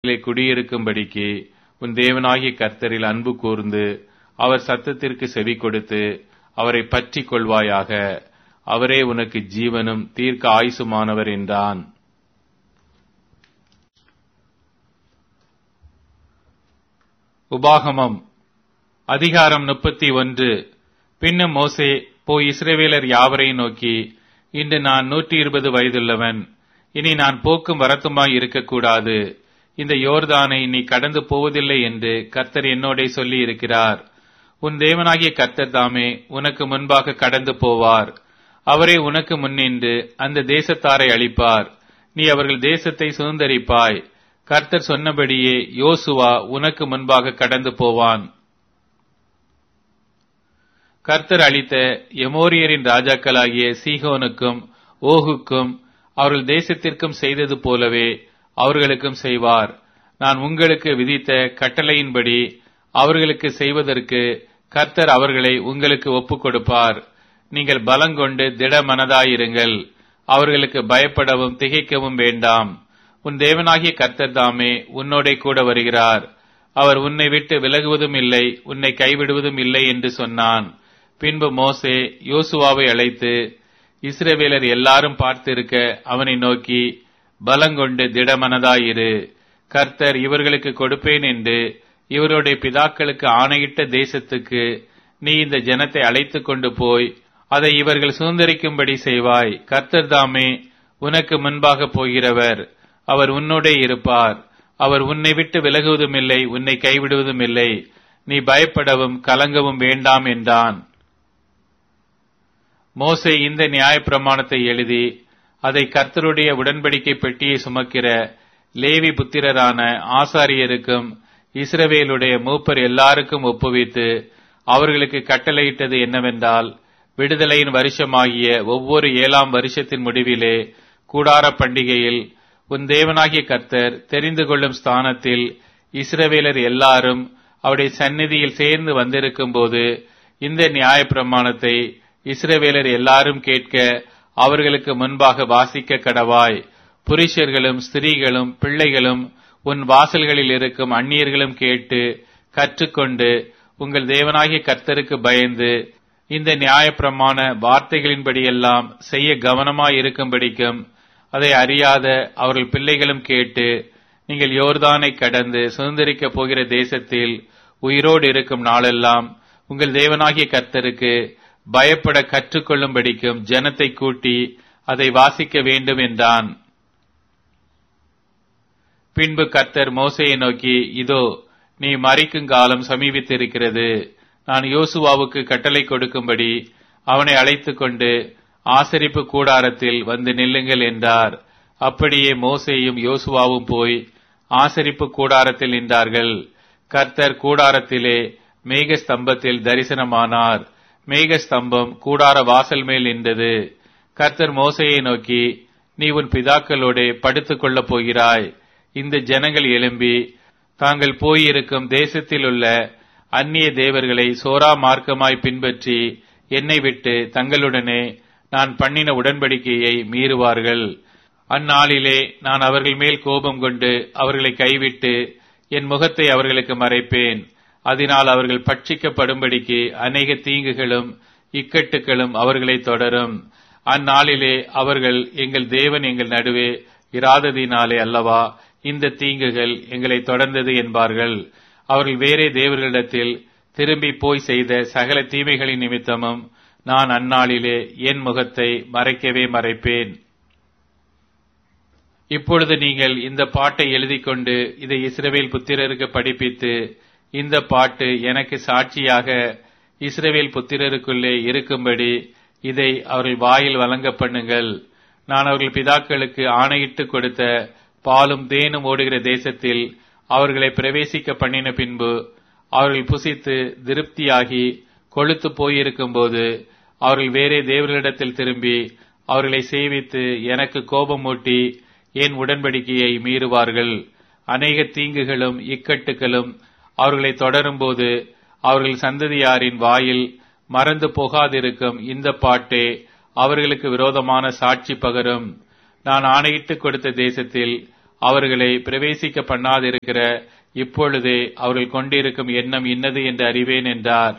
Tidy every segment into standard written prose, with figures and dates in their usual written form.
தேசத்திலே குடியிருக்கும்படிக்கு உன் தேவனாகிய கர்த்தரில் அன்பு கூர்ந்து அவர் சத்தத்திற்கு செவி கொடுத்து அவரை பற்றி கொள்வாயாக. அவரே உனக்கு ஜீவனும் தீர்க்க ஆயுசுமானவர் என்றான். உபாகமம் அதிகாரம் 31. பின்னும் மோசே போய் இஸ்ரவேலர் யாவரையும் நோக்கி, இன்று நான் 120 வயதுள்ளவன். இனி நான் போக்கும் வரத்துமாய் இருக்கக்கூடாது. இந்த யோர்தானை நீ கடந்து போவதில்லை என்று கர்த்தர் என்னோடே சொல்லி இருக்கிறார். உன் தேவனாகிய கர்த்தர் தாமே உனக்கு முன்பாக கடந்து போவார். அவரே உனக்கு முன்னின்று அந்த தேசத்தாரை அழிப்பார். நீ அவர்கள் தேசத்தை சுதந்தரிப்பாய். கர்த்தர் சொன்னபடியே யோசுவா உனக்கு முன்பாக கடந்து போவான். கர்த்தர் அளித்த எமோரியரின் ராஜாக்களாகிய சீகோனுக்கும் ஓகுக்கும் அவர்கள் தேசத்திற்கும் செய்தது போலவே அவர்களுக்கும் செய்வார். நான் உங்களுக்கு விதித்த கட்டளையின்படி அவர்களுக்கு செய்வதற்கு கர்த்தர் அவர்களை உங்களுக்கு ஒப்புக் கொடுப்பார். நீங்கள் பலங்கொண்டு திட மனதாயிருங்கள். அவர்களுக்கு பயப்படவும் திகைக்கவும் வேண்டாம். உன் தேவனாகிய கர்த்தர் தாமே உன்னோடே கூட வருகிறார். அவர் உன்னை விட்டு விலகுவதும் இல்லை, உன்னை கைவிடுவதும் இல்லை என்று சொன்னான். பின்பு மோசே யோசுவாவை அழைத்து இஸ்ரவேலர் எல்லாரும் பார்த்திருக்க அவனை நோக்கி, பலங்கொண்டு திடமனதாயிரு. கர்த்தர் இவர்களுக்கு கொடுப்பேன் என்று இவருடைய பிதாக்களுக்கு ஆணையிட்ட தேசத்துக்கு நீ இந்த ஜனத்தை அழைத்துக் கொண்டு போய் அதை இவர்கள் சுதந்தரிக்கும்படி செய்வாய். கர்த்தர் தாமே உனக்கு முன்பாக போகிறவர். அவர் உன்னோடே இருப்பார். அவர் உன்னை விட்டு விலகுவதும் இல்லை, உன்னை கைவிடுவதும் இல்லை. நீ பயப்படவும் கலங்கவும் வேண்டாம் என்றான். மோசே இந்த நியாயப்பிரமாணத்தை எழுதி அதை கர்த்தருடைய உடன்படிக்கை பெட்டியை சுமக்கிற லேவி புத்திரரான ஆசாரியருக்கும் இஸ்ரவேலுடைய மூப்பர் எல்லாருக்கும் ஒப்புவித்து அவர்களுக்கு கட்டளையிட்டது என்னவென்றால், விடுதலையின் வருஷமாகிய ஒவ்வொரு 7ஆம் வருஷத்தின் முடிவிலே கூடார பண்டிகையில் உன் தேவனாகிய கர்த்தர் தெரிந்து கொள்ளும் ஸ்தானத்தில் இஸ்ரவேலர் எல்லாரும் அவருடைய சந்நிதியில் சேர்ந்து வந்திருக்கும் போது இந்த நியாயப்பிரமாணத்தை இஸ்ரவேலர் எல்லாரும் கேட்க அவர்களுக்கு முன்பாக வாசிக்க கடவாய். புருஷர்களும் ஸ்திரீகளும் பிள்ளைகளும் உன் வாசல்களில் இருக்கும் அந்நியர்களும் கேட்டு கற்றுக்கொண்டு உங்கள் தேவனாகிய கர்த்தருக்கு பயந்து இந்த நியாயப்பிரமாண வார்த்தைகளின்படியெல்லாம் செய்ய கவனமாய் இருக்கும்படிக்கும் அதை அறியாத அவர்கள் பிள்ளைகளும் கேட்டு நீங்கள் யோர்தானை கடந்து சுதந்தரிக்கப் போகிற தேசத்தில் உயிரோடு இருக்கும் நாளெல்லாம் உங்கள் தேவனாகிய கர்த்தருக்கு பயப்பட கற்றுக்கொள்ளும்படிக்கும் ஜனத்தை கூட்டி அதை வாசிக்க வேண்டும் என்றான். பின்பு கர்த்தர் மோசேயை நோக்கி, இதோ நீ மரிக்கும் காலம் சமீபித்திருக்கிறது. நான் யோசுவாவுக்கு கட்டளை கொடுக்கும்படி அவனை அழைத்துக் கொண்டு ஆசரிப்பு கூடாரத்தில் வந்து நில்லுங்கள் என்றார். அப்படியே மோசேயும் யோசுவாவும் போய் ஆசரிப்பு கூடாரத்தில் நின்றார்கள். கர்த்தர் கூடாரத்திலே மேகஸ்தம்பத்தில் தரிசனமானார். மேகஸ்தம்பம் கூடார வாசல் மேல் நின்றது. கர்த்தர் மோசேயை நோக்கி, நீ உன் பிதாக்களோடு படுத்துக் கொள்ளப் போகிறாய். இந்த ஜனங்கள் எழும்பி தாங்கள் போயிருக்கும் தேசத்தில் உள்ள அந்நிய தேவர்களை சோரா மார்க்கமாய் பின்பற்றி என்னை விட்டு தங்களுடனே நான் பண்ணின உடன்படிக்கையை மீறுவார்கள். அந்நாளிலே நான் அவர்கள் மேல் கோபம் கொண்டு அவர்களை கைவிட்டு என் முகத்தை அவர்களுக்கு மறைப்பேன். அதனால் அவர்கள் பட்சிக்கப்படும்படிக்கு அநேக தீங்குகளும் இக்கட்டுகளும் அவர்களை தொடரும். அந்நாளிலே அவர்கள் எங்கள் தேவன் எங்கள் நடுவே இராததினாலே அல்லவா இந்த தீங்குகள் எங்களை தொடர்ந்தது என்பார்கள். அவர்கள் வேறே தேவர்களிடத்தில் திரும்பி போய் செய்த சகல தீமைகளின் நிமித்தமும் நான் அந்நாளிலே என் முகத்தை மறைக்கவே மறைப்பேன். இப்பொழுது நீங்கள் இந்த பாட்டை எழுதிக் கொண்டு இதை இஸ்ரவேல் புத்திரருக்கு படிப்பித்து, இந்த பாட்டு எனக்கு சாட்சியாக இஸ்ரவேல் புத்திரருக்குள்ளே இருக்கும்படி இதை அவர்கள் வாயில் வழங்க பண்ணுங்கள். நான் அவர்கள் பிதாக்களுக்கு ஆணையிட்டு கொடுத்த பாலும் தேனும் ஓடுகிற தேசத்தில் அவர்களை பிரவேசிக்க பண்ணின பின்பு அவர்கள் புசித்து திருப்தியாகி கொழுத்து போயிருக்கும் போது அவர்கள் வேறே தேவர்களிடத்தில் திரும்பி அவர்களை சேவித்து எனக்கு கோபமூட்டி என் உடன்படிக்கையை மீறுவார்கள். அநேக தீங்குகளும் இக்கட்டுகளும் அவர்களை தொடரும்போது அவர்கள் சந்ததியாரின் வாயில் மறந்து போகாதிருக்கும் இந்த பாட்டே அவர்களுக்கு விரோதமான சாட்சி பகரும். நான் ஆணையிட்டு கொடுத்த தேசத்தில் அவர்களை பிரவேசிக்க பண்ணாதிருக்கிற இப்பொழுதே அவர்கள் கொண்டிருக்கும் எண்ணம் இன்னது என்று அறிவேன் என்றார்.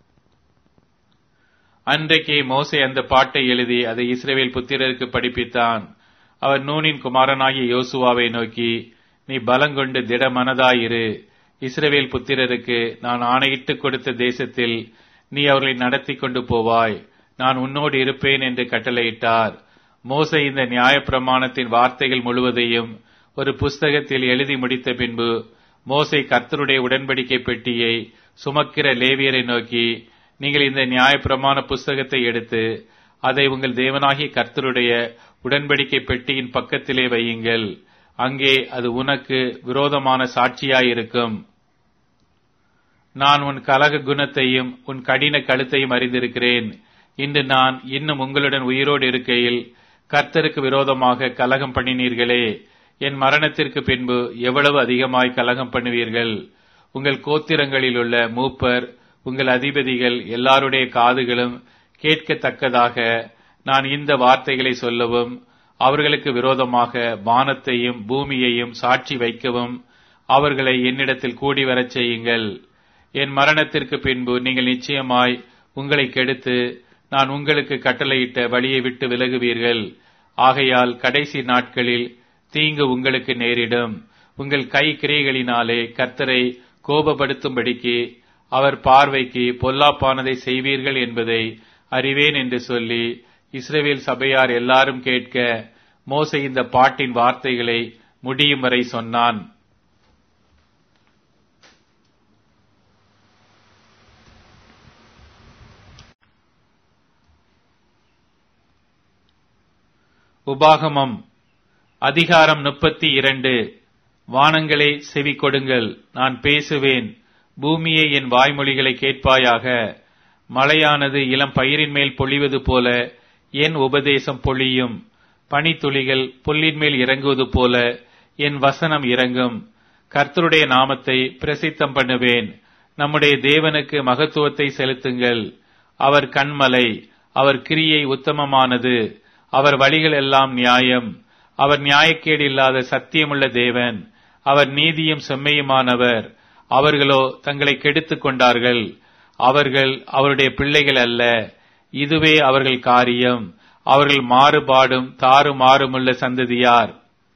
அன்றைக்கே மோசே அந்த பாட்டை எழுதி அதை இஸ்ரவேல் புத்திரருக்கு படிப்பித்தான். அவர் நூனின் குமாரனாகிய யோசுவாவை நோக்கி, நீ பலங்கொண்டு திட மனதாயிரு. இஸ்ரவேல் புத்திரருக்கு நான் ஆணையிட்டு கொடுத்த தேசத்தில் நீ அவர்களை நடத்தி கொண்டு போவாய். நான் உன்னோடு இருப்பேன் என்று கட்டளையிட்டார். மோசே இந்த நியாயப்பிரமாணத்தின் வார்த்தைகள் முழுவதையும் ஒரு புஸ்தகத்தில் எழுதி முடித்த பின்பு மோசே கர்த்தருடைய உடன்படிக்கை பெட்டியை சுமக்கிற லேவியரை நோக்கி, நீங்கள் இந்த நியாயப்பிரமாண புஸ்தகத்தை எடுத்து அதை உங்கள் தேவனாகிய கர்த்தருடைய உடன்படிக்கை பெட்டியின் பக்கத்திலே வையுங்கள். அங்கே அது உனக்கு விரோதமான சாட்சியாயிருக்கும். நான் உன் கலக குணத்தையும் உன் கடின கழுத்தையும் அறிந்திருக்கிறேன். இன்று நான் இன்னும் உங்களுடன் உயிரோடு இருக்கையில் கர்த்தருக்கு விரோதமாக கலகம் பண்ணினீர்களே. என் மரணத்திற்கு பின்பு எவ்வளவு அதிகமாய் கலகம் பண்ணுவீர்கள். உங்கள் கோத்திரங்களிலுள்ள மூப்பர், உங்கள் அதிபதிகள் எல்லாருடைய காதுகளும் கேட்கத்தக்கதாக நான் இந்த வார்த்தைகளை சொல்லவும், அவர்களுக்கு விரோதமாக வானத்தையும் பூமியையும் சாட்சி வைக்கவும் அவர்களை என்னிடத்தில் கூடி வரச் செய்யுங்கள். என் மரணத்திற்கு பின்பு நீங்கள் நிச்சயமாய் உங்களை கெடுத்து நான் உங்களுக்கு கட்டளையிட்ட வழியை விட்டு விலகுவீர்கள். ஆகையால் கடைசி நாட்களில் தீங்கு உங்களுக்கு நேரிடும். உங்கள் கை கிரியைகளினாலே கர்த்தரை கோபப்படுத்தும்படிக்கு அவர் பார்வைக்கு பொல்லாப்பானதை செய்வீர்கள் என்பதை அறிவேன் என்று சொல்லி இஸ்ரவேல் சபையார் எல்லாரும் கேட்க மோசே இந்த பாட்டின் வார்த்தைகளை முடியும் வரை சொன்னான். உபாகமம் அதிகாரம் 32. வானங்களே செவி கொடுங்கள், நான் பேசுவேன். பூமியே என் வாய்மொழிகளை கேட்பாயாக. மழையானது இளம் பயிரின் மேல் பொழிவது போல என் உபதேசம் பொழியும். பனித்துளிகள் புல்லின் மேல் இறங்குவது போல என் வசனம் இறங்கும். கர்த்தருடைய நாமத்தை பிரசித்தம் பண்ணுவேன். நம்முடைய தேவனுக்கு மகத்துவத்தை செலுத்துங்கள். அவர் கன்மலை, அவர் கிரியை உத்தமமானது, அவர் வழிகள் எல்லாம் நியாயம். அவர் நியாயக்கேடு இல்லாத சத்தியமுள்ள தேவன். அவர் நீதியும் செம்மையுமானவர். அவர்களோ தங்களை கெடுத்துக் கொண்டார்கள். அவர்கள் அவருடைய பிள்ளைகள் அல்ல. இதுவே அவர்கள் காரியம். அவர்கள் மாறுபாடும் தாறுமாறுமுள்ள சந்ததியார்.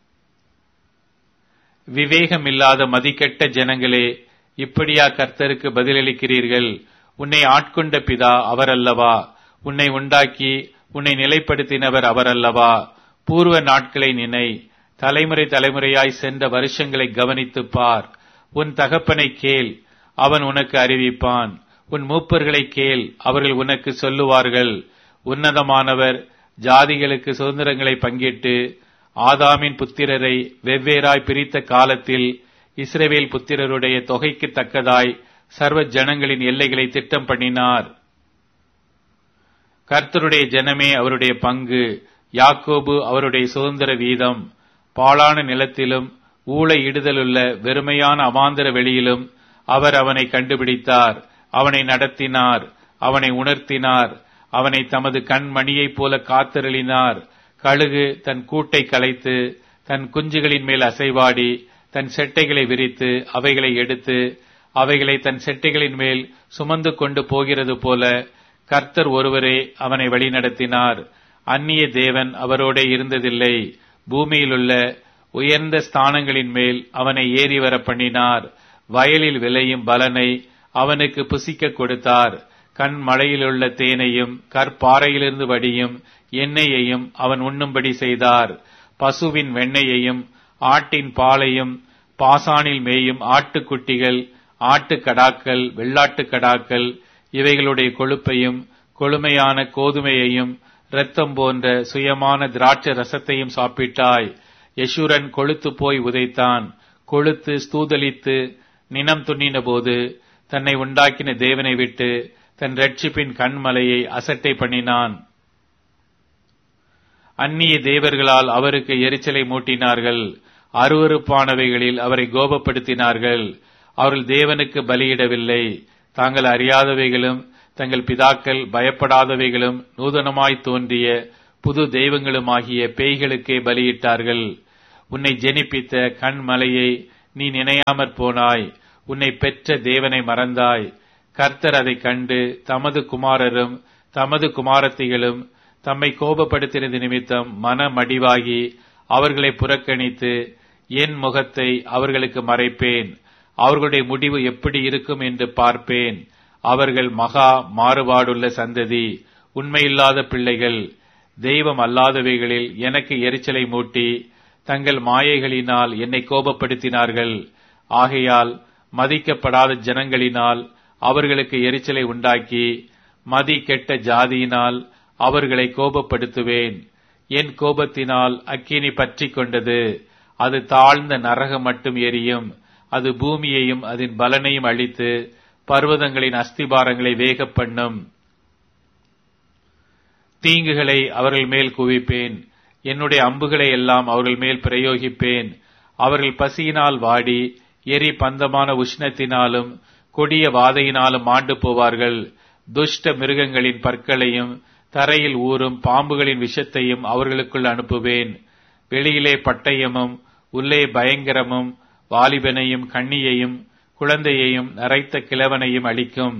விவேகமில்லாத மதிக்கெட்ட ஜனங்களே, இப்படியா கர்த்தருக்கு பதிலளிக்கிறீர்கள்? உன்னை ஆட்கொண்ட பிதா அவர் அல்லவா? உன்னை உண்டாக்கி உன்னை நிலைப்படுத்தினவர் அவர் அல்லவா? பூர்வ நாட்களை நினை, தலைமுறை தலைமுறையாய் சென்ற வருஷங்களை கவனித்துப் பார். உன் தகப்பனை கேள், அவன் உனக்கு அறிவிப்பான். உன் மூப்பர்களை கேள், அவர்கள் உனக்கு சொல்லுவார்கள். உன்னதமானவர் ஜாதிகளுக்கு சுதந்திரங்களை பங்கிட்டு ஆதாமின் புத்திரரை வெவ்வேறாய் பிரித்த காலத்தில் இஸ்ரவேல் புத்திரருடைய தொகைக்கு தக்கதாய் சர்வ ஜனங்களின் எல்லைகளை திட்டம் பண்ணினார். கர்த்தருடைய ஜனமே அவருடைய பங்கு, யாக்கோபு அவருடைய சுதந்திர வீதம். பாழான நிலத்திலும் ஊளை இடுதலுள்ள வெறுமையான அவாந்தர வெளியிலும் அவர் அவனை கண்டுபிடித்தார். அவனை நடத்தினார், அவனை உணர்த்தினார், அவனை தமது கண்மணியைப் போல காத்தருளினார். கழுகு தன் கூட்டை கலைத்து தன் குஞ்சுகளின் மேல் அசைவாடி தன் செட்டைகளை விரித்து அவைகளை எடுத்து அவைகளை தன் செட்டைகளின் மேல் சுமந்து கொண்டு போகிறது போல கர்த்தர் ஒருவரே அவனை வழிநடத்தினார். அந்நிய தேவன் அவரோட இருந்ததில்லை. பூமியிலுள்ள உயர்ந்த ஸ்தானங்களின் மேல் அவனை ஏறி வர பண்ணினார். வயலில் விளையும் பலனை அவனுக்கு புசிக்க கொடுத்தார். கண் மழையிலுள்ள தேனையும் கற்பாறையிலிருந்து வடியும் எண்ணெயையும் அவன் உண்ணும்படி செய்தார். பசுவின் வெண்ணெயையும் ஆட்டின் பாலையும் பாசானில் மேயும் ஆட்டுக்குட்டிகள், ஆட்டுக்கடாக்கள், வெள்ளாட்டுக்கடாக்கள் இவைகளுடைய கொழுப்பையும் கொழுமையான கோதுமையையும் இரத்தம் போன்ற சுயமான திராட்சை ரசத்தையும் சாப்பிட்டாய். யெஷூரன் கொழுத்து போய் உதைத்தான். கொழுத்து ஸ்தூதலித்து நினம் துண்ணின போது தன்னை உண்டாக்கின தேவனை விட்டு தன் இரட்சிப்பின் கண்மலையை அசட்டை பண்ணினான். அந்நிய தேவர்களால் அவருக்கு எரிச்சலை மூட்டினார்கள். அருவருப்பானவைகளில் அவரை கோபப்படுத்தினார்கள். அவர்கள் தேவனுக்கு பலியிடவில்லை. தாங்கள் அறியாதவைகளும் தங்கள் பிதாக்கள் பயப்படாதவைகளும் நூதனமாய் தோன்றிய புது தெய்வங்களுமாகிய பேய்களுக்கே பலியிட்டார்கள். உன்னை ஜெனிப்பித்த கண்மலையை நீ நினையாமற் போனாய். உன்னை பெற்ற தேவனை மறந்தாய். கர்த்தர் அதை கண்டு தமது குமாரரும் தமது குமாரத்திகளும் தம்மை கோபப்படுத்தினது நிமித்தம் மனமடிவாகி அவர்களை புறக்கணித்து என் முகத்தை அவர்களுக்கு மறைப்பேன். அவர்களுடைய முடிவு எப்படி இருக்கும் என்று பார்ப்பேன். அவர்கள் மகா மாறுபாடுள்ள சந்ததி, உண்மையில்லாத பிள்ளைகள். தெய்வம் அல்லாதவைகளில் எனக்கு எரிச்சலை மூட்டி தங்கள் மாயைகளினால் என்னை கோபப்படுத்தினார்கள். ஆகையால் மதிக்கப்படாத ஜனங்களினால் அவர்களுக்கு எரிச்சலை உண்டாக்கி மதி கெட்ட ஜாதியினால் அவர்களை கோபப்படுத்துவேன். என் கோபத்தினால் அக்கினி பற்றிக் கொண்டது. அது தாழ்ந்த நரகம் மட்டும் எரியும். அது பூமியையும் அதன் பலனையும் அழித்து பர்வதங்களின் அஸ்திபாரங்களை வேக பண்ணும். தீங்குகளை அவர்கள் மேல் குவிப்பேன். என்னுடைய அம்புகளை எல்லாம் அவர்கள் மேல் பிரயோகிப்பேன். அவர்கள் பசியினால் வாடி எரி பந்தமான உஷ்ணத்தினாலும் கொடிய வாதையினாலும் மாண்டு போவார்கள். துஷ்ட மிருகங்களின் பற்களையும் தரையில் ஊறும் பாம்புகளின் விஷத்தையும் அவர்களுக்குள் அனுப்புவேன். வெளியிலே பட்டயமும் உள்ளே பயங்கரமும் வாலிபனையும் கண்ணியையும் குழந்தையையும் நரைத்த கிழவனையும் அளிக்கும்.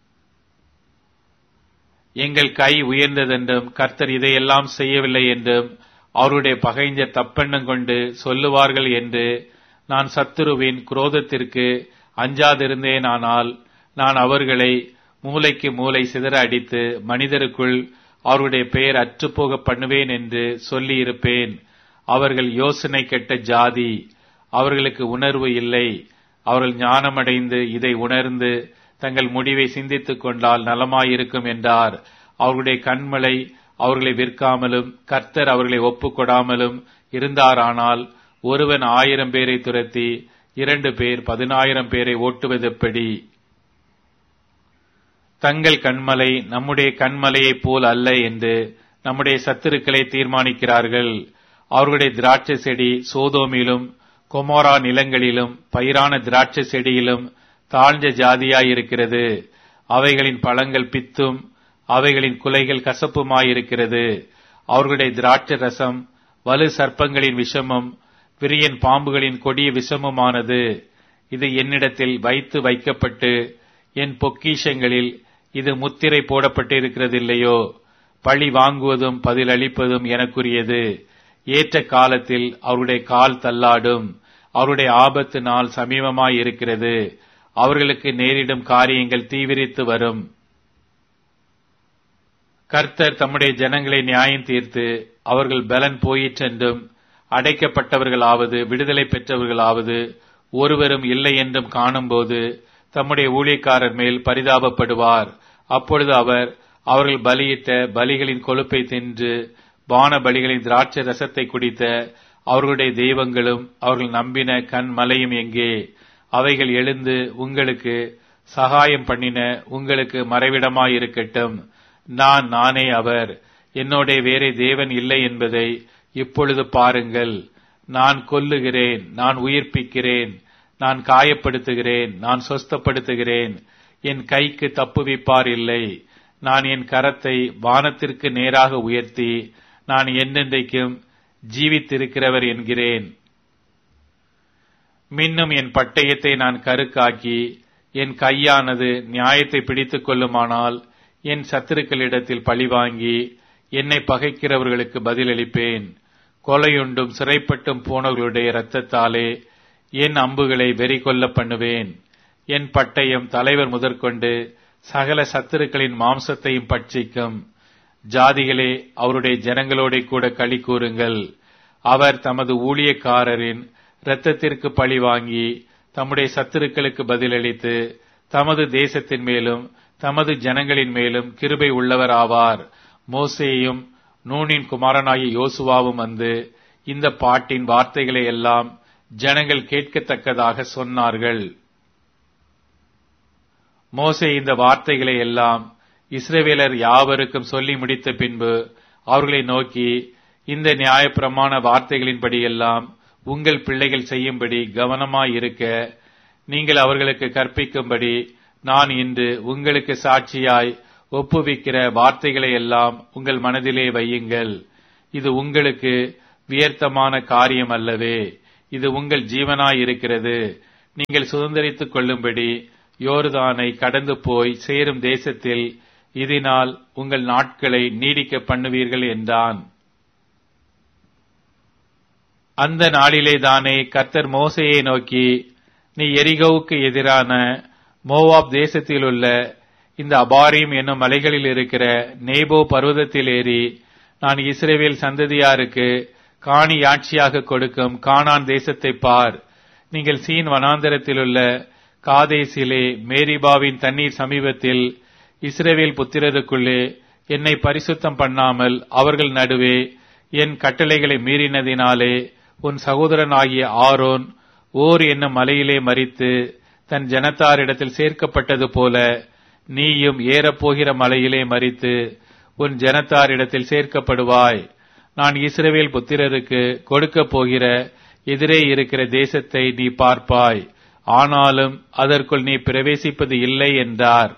எங்கள் கை உயர்ந்ததென்றும் கர்த்தர் இதையெல்லாம் செய்யவில்லை என்றும் அவருடைய பகைஞர் தப்பெண்ணம் கொண்டு சொல்லுவார்கள் என்று நான் சத்துருவின் குரோதத்திற்கு அஞ்சாதிருந்தேனானால் நான் அவர்களை மூலைக்கு மூலை சிதற அடித்து மனிதருக்குள் அவருடைய பெயர் அற்றுப்போக பண்ணுவேன் என்று சொல்லி இருப்பேன். அவர்கள் யோசனை கெட்ட ஜாதி, அவர்களுக்கு உணர்வு இல்லை. அவர்கள் ஞானமடைந்து இதை உணர்ந்து தங்கள் முடிவை சிந்தித்துக் கொண்டால் நலமாயிருக்கும் என்றார். அவர்களுடைய கண்மலை அவர்களை விற்காமலும் கர்த்தர் அவர்களை ஒப்புக்கொடாமலும் இருந்தாரானால் ஒருவன் 1000 பேரை துரத்தி 2 பேர் 10,000 பேரை ஓட்டுவதெப்படி? தங்கள் கண்மலை நம்முடைய கண்மலையைப் போல் அல்ல என்று நம்முடைய சத்துருக்களை தீர்மானிக்கிறார்கள். அவர்களுடைய திராட்சை செடி சோதோமிலும் கொமோரா நிலங்களிலும் பயிரான திராட்சை செடியிலும் தாழ்ந்த ஜாதியாயிருக்கிறது. அவைகளின் பழங்கள் பித்தும் அவைகளின் குலைகள் கசப்புமாயிருக்கிறது. அவர்களுடைய திராட்சை ரசம் வலு சர்ப்பங்களின் விஷமும் விரியன் பாம்புகளின் கொடிய விஷமுமானது. இது என்னிடத்தில் வைக்கப்பட்டு என் பொக்கிஷங்களில் இது முத்திரை போடப்பட்டிருக்கிறதில்லையோ? பழி வாங்குவதும் பதிலளிப்பதும் எனக்குரியது. ஏற்ற காலத்தில் அவருடைய கால் தள்ளாடும். அவருடைய ஆபத்து நாள் சமீபமாயிருக்கிறது. அவர்களுக்கு நேரிடும் காரியங்கள் தீவிரித்து வரும். கர்த்தர் தம்முடைய ஜனங்களை நியாயம் தீர்த்து அவர்கள் பலன் போயிற்றென்றும் அடைக்கப்பட்டவர்களாவது விடுதலை பெற்றவர்களாவது ஒருவரும் இல்லை என்றும் காணும்போது தம்முடைய ஊழியக்காரர் மேல் பரிதாபப்படுவார். அப்பொழுது அவர்கள் பலியிட்ட பலிகளின் கொழுப்பை தின்று பான பலிகளின் திராட்சை ரசத்தை குடித்த அவர்களுடைய தெய்வங்களும் அவர்கள் நம்பின கண் மலையும் எங்கே? அவைகள் எழுந்து உங்களுக்கு சகாயம் பண்ணின உங்களுக்கு மறைவிடமாயிருக்கட்டும். நானே அவர். என்னோட வேறே தேவன் இல்லை என்பதை இப்பொழுது பாருங்கள். நான் கொல்லுகிறேன், நான் உயிர்ப்பிக்கிறேன், நான் காயப்படுத்துகிறேன், நான் சொஸ்தப்படுத்துகிறேன். என் கைக்கு தப்புவிப்பார் இல்லை. நான் என் கரத்தை வானத்திற்கு நேராக உயர்த்தி நான் என்னென்றைக்கும் ஜீவித்திருக்கிறவர் என்கிறேன். மின்னும் என் பட்டயத்தை நான் கருக்காக்கி என் கையானது நியாயத்தை பிடித்துக் கொள்ளுமானால் என் சத்துருக்களிடத்தில் பழிவாங்கி என்னை பகைக்கிறவர்களுக்கு பதிலளிப்பேன். கொலையுண்டும் சிறைப்பட்டும் போனவர்களுடைய இரத்தத்தாலே என் அம்புகளை வெறி கொள்ள பண்ணுவேன். என் பட்டயம் தலைவர் முதற்கொண்டு சகல சத்துருக்களின் மாம்சத்தையும் பட்சிக்கும். ஜாதிகளே, அவருடைய ஜனங்களோட கூட களி கூறுங்கள். அவர் தமது ஊழியக்காரரின் இரத்தத்திற்கு பழி வாங்கி தம்முடைய சத்துருக்களுக்கு பதிலளித்து தமது தேசத்தின் மேலும் தமது ஜனங்களின் மேலும் கிருபை உள்ளவர் ஆவார். மோசேயும் நூனின் குமாரனாகிய யோசுவாவும் வந்து இந்த பாட்டின் வார்த்தைகளை எல்லாம் ஜனங்கள் கேட்கத்தக்கதாக சொன்னார்கள். மோசே இந்த வார்த்தைகளை எல்லாம் இஸ்ரவேலர் யாவருக்கும் சொல்லி முடித்த பின்பு அவர்களை நோக்கி, இந்த நியாயப்பிரமாண வார்த்தைகளின்படியெல்லாம் உங்கள் பிள்ளைகள் செய்யும்படி கவனமாயிருக்க நீங்கள் அவர்களுக்கு கற்பிக்கும்படி நான் இன்று உங்களுக்கு சாட்சியாய் ஒப்புவிக்கிற வார்த்தைகளை எல்லாம் உங்கள் மனதிலே வையுங்கள். இது உங்களுக்கு வியர்த்தமான காரியம் அல்லவே? இது உங்கள் ஜீவனாயிருக்கிறது. நீங்கள் சுதந்தரித்துக் கொள்ளும்படி யோர்தானை கடந்து போய் சேரும் தேசத்தில் இதனால் உங்கள் நாட்களை நீடிக்க பண்ணுவீர்கள் என்றான். அந்த நாளிலே தானே கர்த்தர் மோசேயை நோக்கி, நீ எரிகோவுக்கு எதிரான மோவாப் தேசத்திலுள்ள இந்த அபாரீம் என்னும் மலைகளில் இருக்கிற நேபோ பர்வதத்தில் ஏறி நான் இஸ்ரவேல் சந்ததியாருக்கு காணியாட்சியாக கொடுக்கும் கானான் தேசத்தை பார். நீங்கள் சீன் வனாந்தரத்திலுள்ள காதேசிலே மேரிபாவின் தண்ணீர் சமீபத்தில் இஸ்ரவேல் புத்திரருக்குள்ளே என்னை பரிசுத்தம் பண்ணாமல் அவர்கள் நடுவே என் கட்டளைகளை மீறினதினாலே உன் சகோதரனாகிய ஆரோன் ஓர் என்னும் மலையிலே மரித்து தன் ஜனத்தாரிடத்தில் சேர்க்கப்பட்டது போல நீயும் ஏறப்போகிற மலையிலே மரித்து உன் ஜனத்தாரிடத்தில் சேர்க்கப்படுவாய். நான் இஸ்ரவேல் புத்திரருக்கு கொடுக்கப் போகிற எதிரே இருக்கிற தேசத்தை நீ பார்ப்பாய், ஆனாலும் அதற்குள் நீ பிரவேசிப்பது இல்லை என்றார்.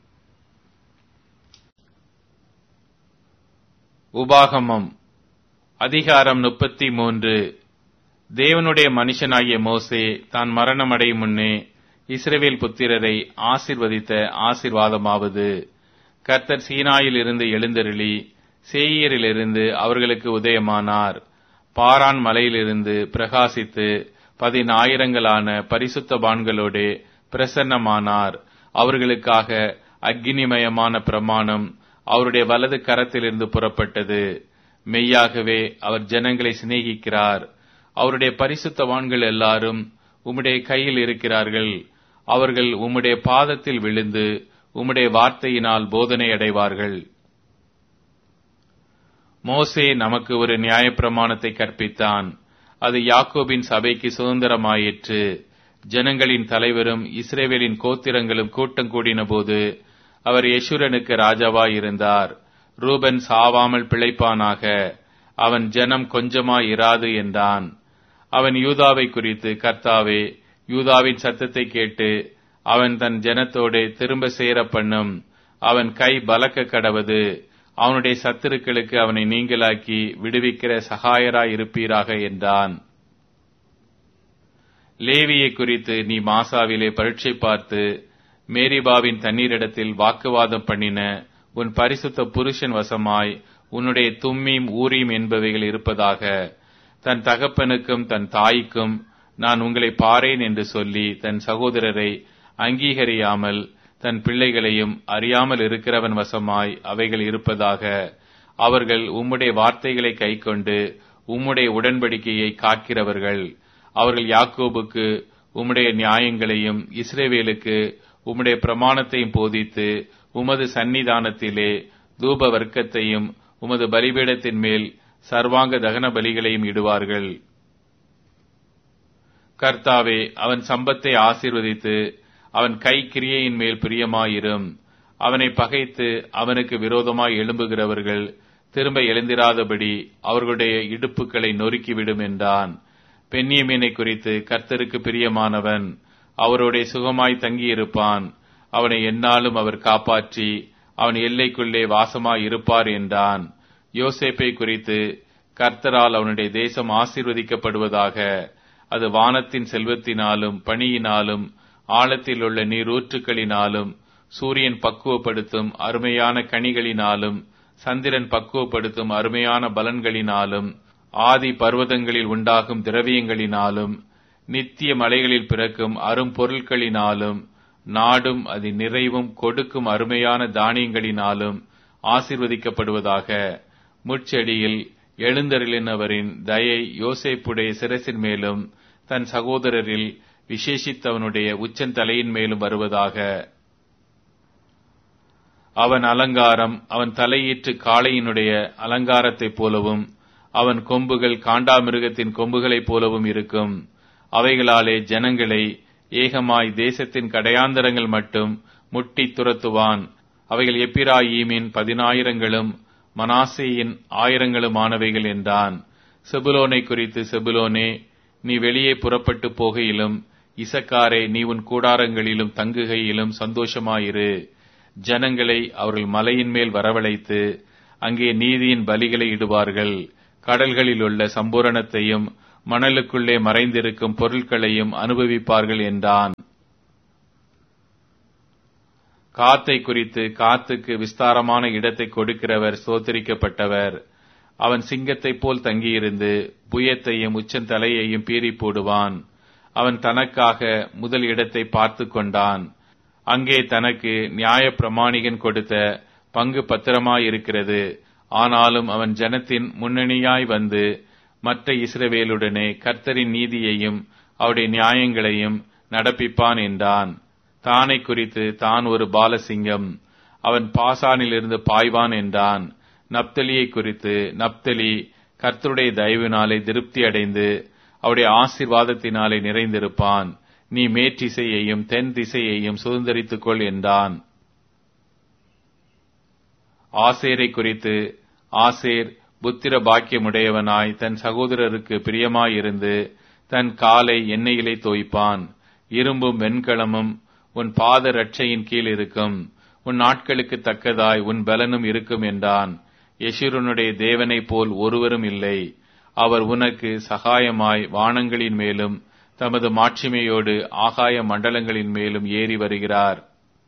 உபாகமம் அதிகாரம் 33. தேவனுடைய மனுஷனாகிய மோசே தான் மரணமடையும் முன்னே இஸ்ரவேல் புத்திரரை ஆசீர்வதித்த ஆசீர்வாதமாவது, கர்த்தர் சீனாயில் இருந்து எழுந்தருளி சேயீரிலிருந்து அவர்களுக்கு உதயமானார். பாரான் மலையிலிருந்து பிரகாசித்து 10,000 பரிசுத்தவான்களோடே பிரசன்னமானார். அவர்களுக்காக அக்கினிமயமான பிரமாணம் அவருடைய வலது கரத்திலிருந்து புறப்பட்டது. மெய்யாகவே அவர் ஜனங்களை சிநேகிக்கிறார். அவருடைய பரிசுத்தவான்கள் எல்லாரும் உம்முடைய கையில் இருக்கிறார்கள். அவர்கள் உம்முடைய பாதத்தில் விழுந்து உம்முடைய வார்த்தையினால் போதனை அடைவார்கள். மோசே நமக்கு ஒரு நியாயப்பிரமாணத்தை கற்பித்தான். அது யாக்கோபின் சபைக்கு சுதந்திரமாயிற்று. ஜனங்களின் தலைவரும் இஸ்ரவேலின் கோத்திரங்களும் கூட்டம் கூடின போது அவர் யெஷுரனுக்கு ராஜாவாயிருந்தார். ரூபன் சாவாமல் பிழைப்பானாக, அவன் ஜனம் கொஞ்சமாய் இராது என்றான். அவன் யூதாவை குறித்து, கர்த்தாவே, யூதாவின் சத்தத்தை கேட்டு அவன் தன் ஜனத்தோடு திரும்ப சேர பண்ணும். அவன் கை பலக்க கடவது. அவனுடைய சத்துருக்களுக்கு அவனை நீங்களாக்கி விடுவிக்கிற சகாயராய் இருப்பீராக என்றான். லேவியை குறித்து நீ மாசாவிலே பரீட்சை பார்த்து மேரிபாவின் தண்ணீரிடத்தில் வாக்குவாதம் பண்ணின உன் பரிசுத்த புருஷன் வசமாய் உன்னுடைய தும்மீம் ஊரீம் என்பவைகள் இருப்பதாக. தன் தகப்பனுக்கும் தன் தாய்க்கும் நான் உங்களை பாரேன் என்று சொல்லி தன் சகோதரரை அங்கீகரியாமல் தன் பிள்ளைகளையும் அறியாமல் இருக்கிறவன் வசமாய் அவைகள் இருப்பதாக. அவர்கள் உம்முடைய வார்த்தைகளை கைக்கொண்டு உம்முடைய உடன்படிக்கையை காக்கிறவர்கள். அவர்கள் யாக்கோபுக்கு உம்முடைய நியாயங்களையும் இஸ்ரவேலுக்கு உம்முடைய பிரமாணத்தையும் போதித்து உமது சந்நிதானத்திலே தூப வர்க்கத்தையும் உமது பலிபீடத்தின் மேல் சர்வாங்க தகன பலிகளையும் இடுவார்கள். கர்த்தாவே, அவன் சம்பத்தை ஆசீர்வதித்து அவன் கை கிரியையின் மேல் பிரியமாயிரும். அவனை பகைத்து அவனுக்கு விரோதமாய் எழும்புகிறவர்கள் திரும்ப எழுந்திராதபடி அவர்களுடைய இடுப்புகளை நொறுக்கிவிடும் என்றான். பென்யமீனை குறித்து கர்த்தருக்கு பிரியமானவன் அவருடைய சுகமாய் தங்கியிருப்பான். அவனை எந்நாளும் அவர் காப்பாற்றி அவன் எல்லைக்குள்ளே வாசமாய் இருப்பார் என்றான். யோசேப்பை குறித்து கர்த்தரால் அவனுடைய தேசம் ஆசீர்வதிக்கப்படுவதாக. அது வானத்தின் செல்வத்தினாலும் பனியினாலும் ஆழத்தில் உள்ள நீரூற்றுக்களினாலும் சூரியன் பக்குவப்படுத்தும் அருமையான கனிகளினாலும் சந்திரன் பக்குவப்படுத்தும் அருமையான பலன்களினாலும் ஆதி பர்வதங்களில் உண்டாகும் திரவியங்களினாலும் நித்திய மலைகளில் பிறக்கும் அரும் பொருட்களினாலும் நாடும் அதன் நிறைவும் கொடுக்கும் அருமையான தானியங்களினாலும் ஆசீர்வதிக்கப்படுவதாக. முட்செடியில் எழுந்தருளினவரின் தயை யோசேப்புடைய சிரசின் மேலும் தன் சகோதரரில் விசேஷித்தவனுடைய உச்சந்தலையின் மேலும் வருவதாக. அவன் அலங்காரம் அவன் தலையீற்று காளையினுடைய அலங்காரத்தைப் போலவும் அவன் கொம்புகள் காண்டாமிருகத்தின் கொம்புகளைப் போலவும் இருக்கும். அவைகளாலே ஜனங்களை ஏகமாய் தேசத்தின் கடையாந்தரங்கள் மட்டும் முட்டி துரத்துவான். அவைகள் எப்பிராயீமின் 10,000 மனாசேயின் 1000 என்றான். செபுலோனை குறித்து, செபுலோனே, நீ வெளியே புறப்பட்டு போகையிலும், இசக்காரே, நீ உன் கூடாரங்களிலும் தங்குகையிலும் சந்தோஷமாயிரு. ஜனங்களை அவர்கள் மலையின் மேல் வரவழைத்து அங்கே நீதியின் பலிகளை இடுவார்கள். கடல்களில் உள்ள சம்பூரணத்தையும் மணலுக்குள்ளே மறைந்திருக்கும் பொருட்களையும் அனுபவிப்பார்கள் என்றான். காத்தை குறித்து காத்துக்கு விஸ்தாரமான இடத்தை கொடுக்கிறவர் ஸ்தோத்திரிக்கப்பட்டவர். அவன் சிங்கத்தைப் போல் தங்கியிருந்து புயத்தையும் உச்சந்தலையையும் பீறி போடுவான். அவன் தனக்காக முதல் இடத்தை பார்த்து கொண்டான். அங்கே தனக்கு நியாய பிரமாணிகன் கொடுத்த பங்கு பத்திரமாயிருக்கிறது. ஆனாலும் அவன் ஜனத்தின் முன்னணியாய் வந்து மற்ற இஸ்ரவேலுடனே கர்த்தரின் நீதியையும் அவருடைய நியாயங்களையும் நடப்பிப்பான் என்றான். தானை குறித்து தான் ஒரு பாலசிங்கம், அவன் பாசானிலிருந்து பாய்வான் என்றான். நப்தலியை குறித்து நப்தலி கர்த்தருடைய தயவினாலே திருப்தி அடைந்து அவருடைய ஆசீர்வாதத்தினாலே நிறைந்திருப்பான். நீ மேற்றிசையையும் தென் திசையையும் சுதந்தரித்துக் கொள் என்றான். ஆசேரை குறித்து ஆசேர் புத்திர பாக்கியமுடையவனாய் தன் சகோதரருக்கு பிரியமாயிருந்து தன் காலை எண்ணெயிலே தோய்ப்பான். இரும்பும் வெண்கலமும் உன் பாத ரட்சையின் கீழ் இருக்கும். உன் நாட்களுக்கு தக்கதாய் உன் பலனும் இருக்கும் என்றான். யெஷூரனுடைய தேவனைப் போல் ஒருவரும் இல்லை. அவர் உனக்கு சகாயமாய் வானங்களின் மேலும் தமது மாட்சிமையோடு ஆகாய மண்டலங்களின் மேலும் ஏறி வருகிறார்.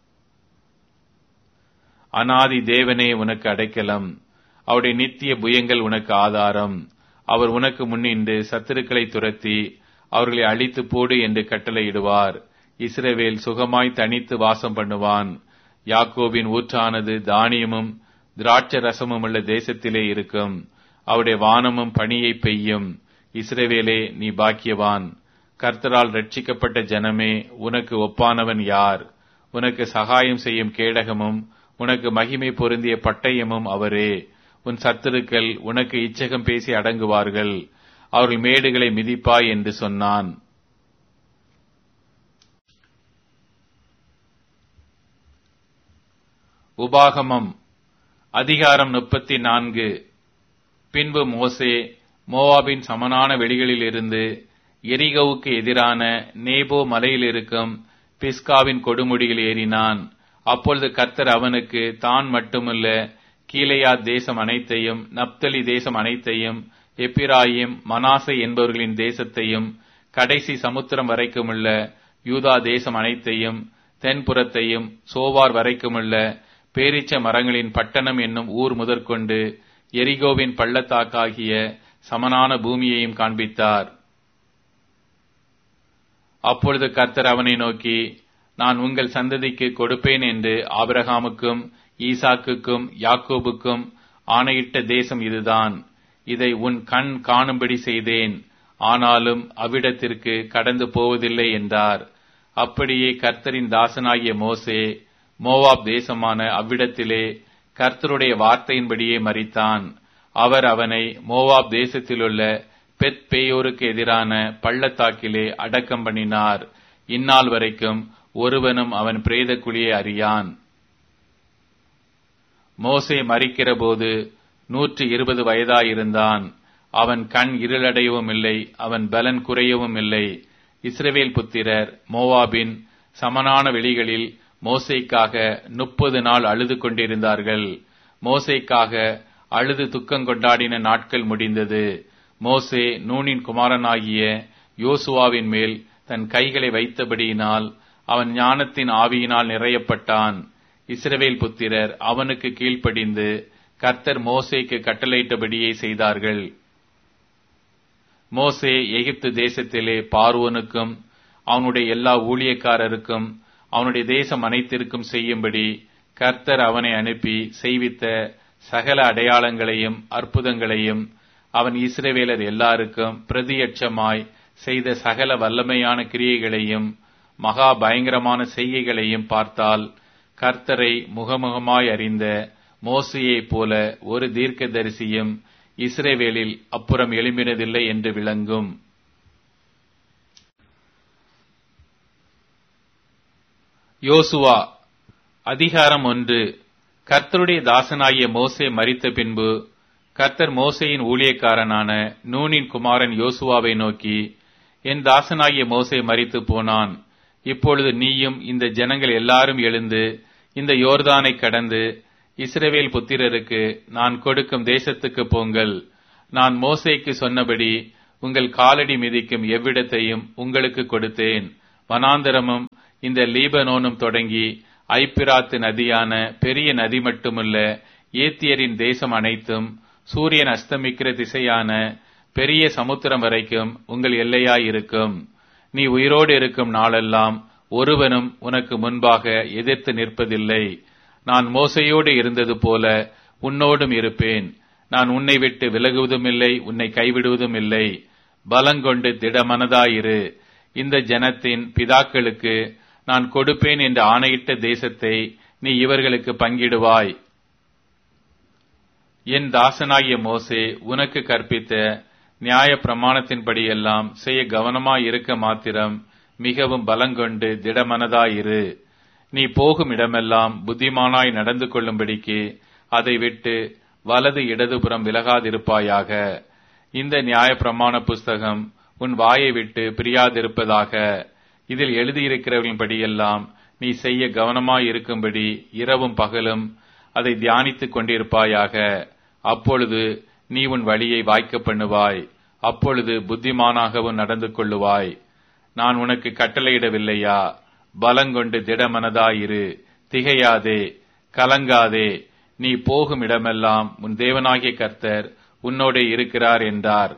அநாதி தேவனே உனக்கு அடைக்கலம், அவருடைய நித்திய புயங்கள் உனக்கு ஆதாரம். அவர் உனக்கு முன்னின்று சத்துருக்களை துரத்தி அவர்களை அழித்து போடு என்று கட்டளையிடுவார். இஸ்ரவேல் சுகமாய் தனித்து வாசம் பண்ணுவான். யாக்கோபின் ஊற்றானது தானியமும் திராட்சை ரசமும் உள்ள தேசத்திலே இருக்கும். அவருடைய வானமும் பனியை பெய்யும். இஸ்ரவேலே, நீ பாக்கியவான். கர்த்தரால் ரட்சிக்கப்பட்ட ஜனமே, உனக்கு ஒப்பானவன் யார்? உனக்கு சகாயம் செய்யும் கேடகமும் உனக்கு மகிமை பொருந்திய பட்டயமும் அவரே. உன் சத்துருக்கள் உனக்கு இச்சகம் பேசி அடங்குவார்கள். அவர்கள் மேடுகளை மிதிப்பாய் என்று சொன்னான். உபாகமம் அதிகாரம் 34. பின்பு மோசே மோவாபின் சமனான வெளிகளிலிருந்து எரிகோவுக்கு எதிரான நேபோ மலையில் இருக்கும் பிஸ்காவின் கொடுமுடியில் ஏறினான். அப்பொழுது கர்த்தர் அவனுக்கு தான் மட்டுமல்ல கீலேயாத் தேசம் அனைத்தையும், நப்தலி தேசம் அனைத்தையும், எப்பிராயிம் மனாசே என்பவர்களின் தேசத்தையும், கடைசி சமுத்திரம் வரைக்குமுள்ள யூதா தேசம் அனைத்தையும், தென்புறத்தையும் சோவார் வரைக்குமுள்ள பேரீச்ச மரங்களின் பட்டணம் என்னும் ஊர் முதற்கொண்டு எரிகோவின் பள்ளத்தாக்காகிய சமனான பூமியையும் காண்பித்தார். அப்பொழுது கர்த்தர் அவனை நோக்கி, நான் உங்கள் சந்ததிக்கு கொடுப்பேன் என்று ஆபிரகாமுக்கும் ஈசாக்குக்கும் யாக்கோபுக்கும் ஆணையிட்ட தேசம் இதுதான். இதை உன் கண் காணும்படி செய்தேன். ஆனாலும் அவ்விடத்திற்கு கடந்து போவதில்லை என்றார். அப்படியே கர்த்தரின் தாசனாகிய மோசே மோவாப் தேசமான அவ்விடத்திலே கர்த்தருடைய வார்த்தையின்படியே மரித்தான். அவர் அவனை மோவாப் தேசத்திலுள்ள பெத் பேயோருக்கு எதிரான பள்ளத்தாக்கிலே அடக்கம் பண்ணினார். இந்நாள் வரைக்கும் ஒருவனும் அவன் பிரேத குழியை அறியான். மோசே மரிக்கிற போது 120 வயதாயிருந்தான். அவன் கண் இருளடையவும் இல்லை, அவன் பலன் குறையவும் இல்லை. இஸ்ரவேல் புத்திரர் மோவாபின் சமனான வெளிகளில் மோசேக்காக 30 நாள் அழுது கொண்டிருந்தார்கள். மோசேக்காக அழுது துக்கங்கொண்டாடின நாட்கள் முடிந்தது. மோசே நூனின் குமாரனாகிய யோசுவாவின் மேல் தன் கைகளை வைத்தபடியினால் அவன் ஞானத்தின் ஆவியினால் நிறையப்பட்டான். இஸ்ரவேல் புத்திரர் அவனுக்கு கீழ்ப்படிந்து கர்த்தர் மோசேக்கு கட்டளையிட்டபடியே செய்தார்கள். மோசே எகிப்து தேசத்திலே பார்வோனுக்கும் அவனுடைய எல்லா ஊழியக்காரருக்கும் அவனுடைய தேசம் அனைத்திற்கும் செய்யும்படி கர்த்தர் அவனை அனுப்பி செய்வித்த சகல அடையாளங்களையும் அற்புதங்களையும் அவன் இஸ்ரவேலர் எல்லாருக்கும் பிரதியட்சமாய் செய்த சகல வல்லமையான கிரியைகளையும் மகா பயங்கரமான செய்கைகளையும் பார்த்தால் கர்த்தரை முகமுகமாய் அறிந்த மோசேயைப் போல ஒரு தீர்க்கதரிசியும் இஸ்ரவேலில் அப்புறம் எழும்பினதில்லை என்று விளங்கும். யோசுவா அதிகாரம் 1. கர்த்தருடைய தாசனாகிய மோசே மரித்த பின்பு கர்த்தர் மோசேயின் ஊழியக்காரனான நூனின் குமாரன் யோசுவாவை நோக்கி, என் தாசனாகிய மோசே மரித்து போனான். இப்பொழுது நீயும் இந்த ஜனங்கள் எல்லாரும் எழுந்து இந்த யோர்தானை கடந்து இஸ்ரவேல் புத்திரருக்கு நான் கொடுக்கும் தேசத்துக்கு போங்கள். நான் மோசேக்கு சொன்னபடி உங்கள் காலடி மிதிக்கும் எவ்விடத்தையும் உங்களுக்கு கொடுத்தேன். வனாந்தரமும் இந்த லீபனோனும் தொடங்கி ஐப்பிராத்து நதியான பெரிய நதி மட்டுமல்ல, ஏத்தியரின் தேசம் அனைத்தும் சூரியன் அஸ்தமிக்கிற திசையான பெரிய சமுத்திரம் வரைக்கும் உங்கள் எல்லையாயிருக்கும். நீ உயிரோடு இருக்கும் நாளெல்லாம் ஒருவனும் உனக்கு முன்பாக எதிர்த்து நிற்பதில்லை. நான் மோசையோடு இருந்தது போல உன்னோடும் இருப்பேன். நான் உன்னை விட்டு விலகுவதும் இல்லை, உன்னை கைவிடுவதும் இல்லை. பலங்கொண்டு திடமனதாயிரு. இந்த ஜனத்தின் பிதாக்களுக்கு நான் கொடுப்பேன் என்று ஆணையிட்ட தேசத்தை நீ இவர்களுக்கு பங்கிடுவாய். என் தாசனாகிய மோசே உனக்கு கற்பித்த நியாய பிரமாணத்தின்படியெல்லாம் செய்ய கவனமாயிருக்க மாத்திரம் மிகவும் பலங்கொண்டு திடமனதாயிரு. நீ போகும் இடமெல்லாம் புத்திமானாய் நடந்து கொள்ளும்படிக்கு அதை விட்டு வலது இடதுபுறம் விலகாதிருப்பாயாக. இந்த நியாய பிரமாண புஸ்தகம் உன் வாயை விட்டு பிரியாதிருப்பதாக. இதில் எழுதியிருக்கிறவர்களின்படியெல்லாம் நீ செய்ய கவனமாயிருக்கும்படி இரவும் பகலும் அதை தியானித்துக் கொண்டிருப்பாயாக. அப்பொழுது நீ உன் வழியை வாய்க்க பண்ணுவாய். அப்பொழுது புத்திமானாகவும் நடந்து கொள்ளுவாய். நான் உனக்கு கட்டளையிடவில்லையா? பலங்கொண்டு திடமனதாயிரு, திகையாதே, கலங்காதே. நீ போகும் இடமெல்லாம் உன் தேவனாகிய கர்த்தர் உன்னோடே இருக்கிறார் என்றார்.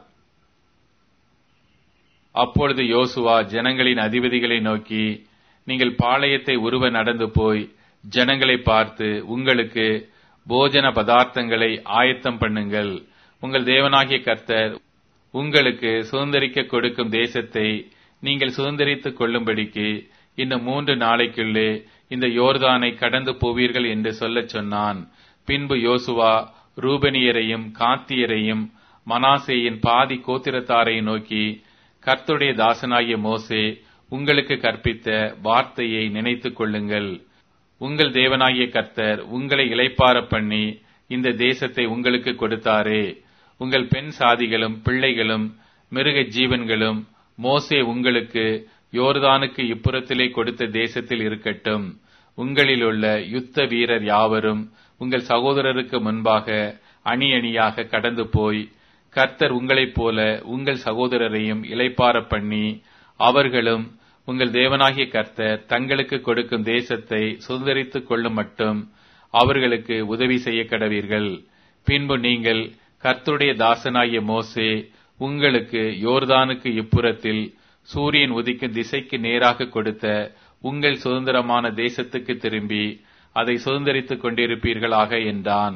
அப்பொழுது யோசுவா ஜனங்களின் அதிபதிகளை நோக்கி, நீங்கள் பாளையத்தை உருவ நடந்து போய் ஜனங்களை பார்த்து உங்களுக்கு போஜன பதார்த்தங்களை ஆயத்தம் பண்ணுங்கள். உங்கள் தேவனாகிய கர்த்தர் உங்களுக்கு சுதந்தரிக்க கொடுக்கும் தேசத்தை நீங்கள் சுதந்தரித்துக் கொள்ளும்படிக்கு இன்னும் 3 நாளைக்குள்ளே இந்த யோர்தானை கடந்து போவீர்கள் என்று சொல்லச் சொன்னான். பின்பு யோசுவா ரூபனியரையும் காத்தியரையும் மனாசேயின் பாதி கோத்திரத்தாரையும் நோக்கி, கர்த்தருடைய தாசனாகிய மோசே உங்களுக்கு கற்பித்த வார்த்தையை நினைத்துக் கொள்ளுங்கள். உங்கள் தேவனாகிய கர்த்தர் உங்களை இளைப்பார பண்ணி இந்த தேசத்தை உங்களுக்கு கொடுத்தாரே. உங்கள் பெண் சாதிகளும் பிள்ளைகளும் மிருக ஜீவன்களும் மோசே உங்களுக்கு யோர்தானுக்கு இப்புறத்திலே கொடுத்த தேசத்தில் இருக்கட்டும். உங்களிலுள்ள யுத்த வீரர் யாவரும் உங்கள் சகோதரருக்கு முன்பாக அணி அணியாக கடந்து போய் கர்த்தர் உங்களைப் போல உங்கள் சகோதரரையும் இளைப்பார பண்ணி அவர்களும் உங்கள் தேவனாகிய கர்த்தர் தங்களுக்கு கொடுக்கும் தேசத்தை சுதந்தரித்துக் கொள்ளும் மட்டும் அவர்களுக்கு உதவி செய்ய கடவீர்கள். பின்பு நீங்கள் கர்த்தருடைய தாசனாகிய மோசே உங்களுக்கு யோர்தானுக்கு இப்புறத்தில் சூரியன் உதிக்கும் திசைக்கு நேராக கொடுத்த உங்கள் சுதந்திரமான தேசத்துக்கு திரும்பி அதை சுதந்தரித்துக் கொண்டிருப்பீர்களாக என்றான்.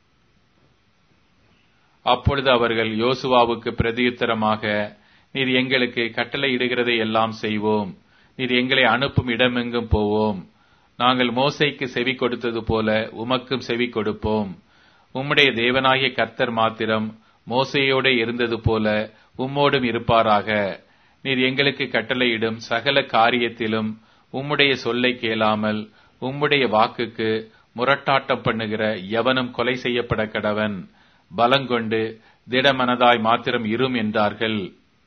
அப்பொழுது அவர்கள் யோசுவாவுக்கு பிரதியுத்தரமாக, நீர் எங்களுக்கு கட்டளையிடுகிறதை எல்லாம் செய்வோம். நீர் எங்களை அனுப்பும் இடமெங்கும் போவோம். நாங்கள் மோசேக்கு செவி கொடுத்தது போல உமக்கும் செவி கொடுப்போம். உம்முடைய தேவனாகிய கர்த்தர் மாத்திரம் மோசேயோட இருந்தது போல உம்மோடும் இருப்பாராக. நீர் எங்களுக்கு கட்டளையிடும் சகல காரியத்திலும் உம்முடைய சொல்லை கேளாமல் உம்முடைய வாக்குக்கு முரட்டாட்டம் பண்ணுகிற எவனும் கொலை செய்யப்பட கடவன். பலங்கொண்டு திடமனதாய் மாத்திரம் இரும் என்றார்கள்.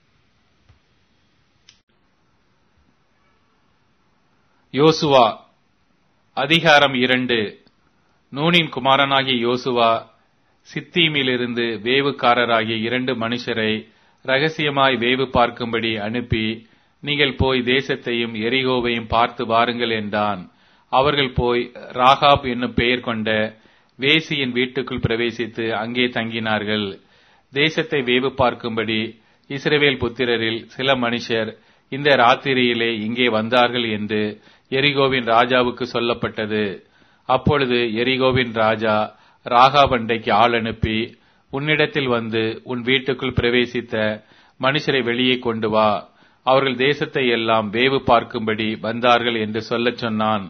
யோசுவா அதிகாரம் 2. நூனின் குமாரனாகிய யோசுவா சித்தீமிலிருந்து வேவுக்காரராகிய 2 மனுஷரை ரகசியமாய் வேவு பார்க்கும்படி அனுப்பி, நீங்கள் போய் தேசத்தையும் எரிகோவையும் பார்த்து வாருங்கள் என்றான். அவர்கள் போய் ராகாப் என்னும் பெயர் கொண்ட வேசியின் வீட்டுக்குள் பிரவேசித்து அங்கே தங்கினார்கள். தேசத்தை வேவு பார்க்கும்படி இஸ்ரவேல் புத்திரரில் சில மனுஷர் இந்த ராத்திரியிலே இங்கே வந்தார்கள் என்று எரிகோவின் ராஜாவுக்கு சொல்லப்பட்டது. அப்பொழுது எரிகோவின் ராஜா ராகாப் அண்டைக்கு ஆள் அனுப்பி, உன்னிடத்தில் வந்து உன் வீட்டுக்குள் பிரவேசித்த மனுஷரை வெளியே கொண்டு வா, அவர்கள் தேசத்தை எல்லாம் வேவு பார்க்கும்படி வந்தார்கள் என்று சொல்லச் சொன்னான்.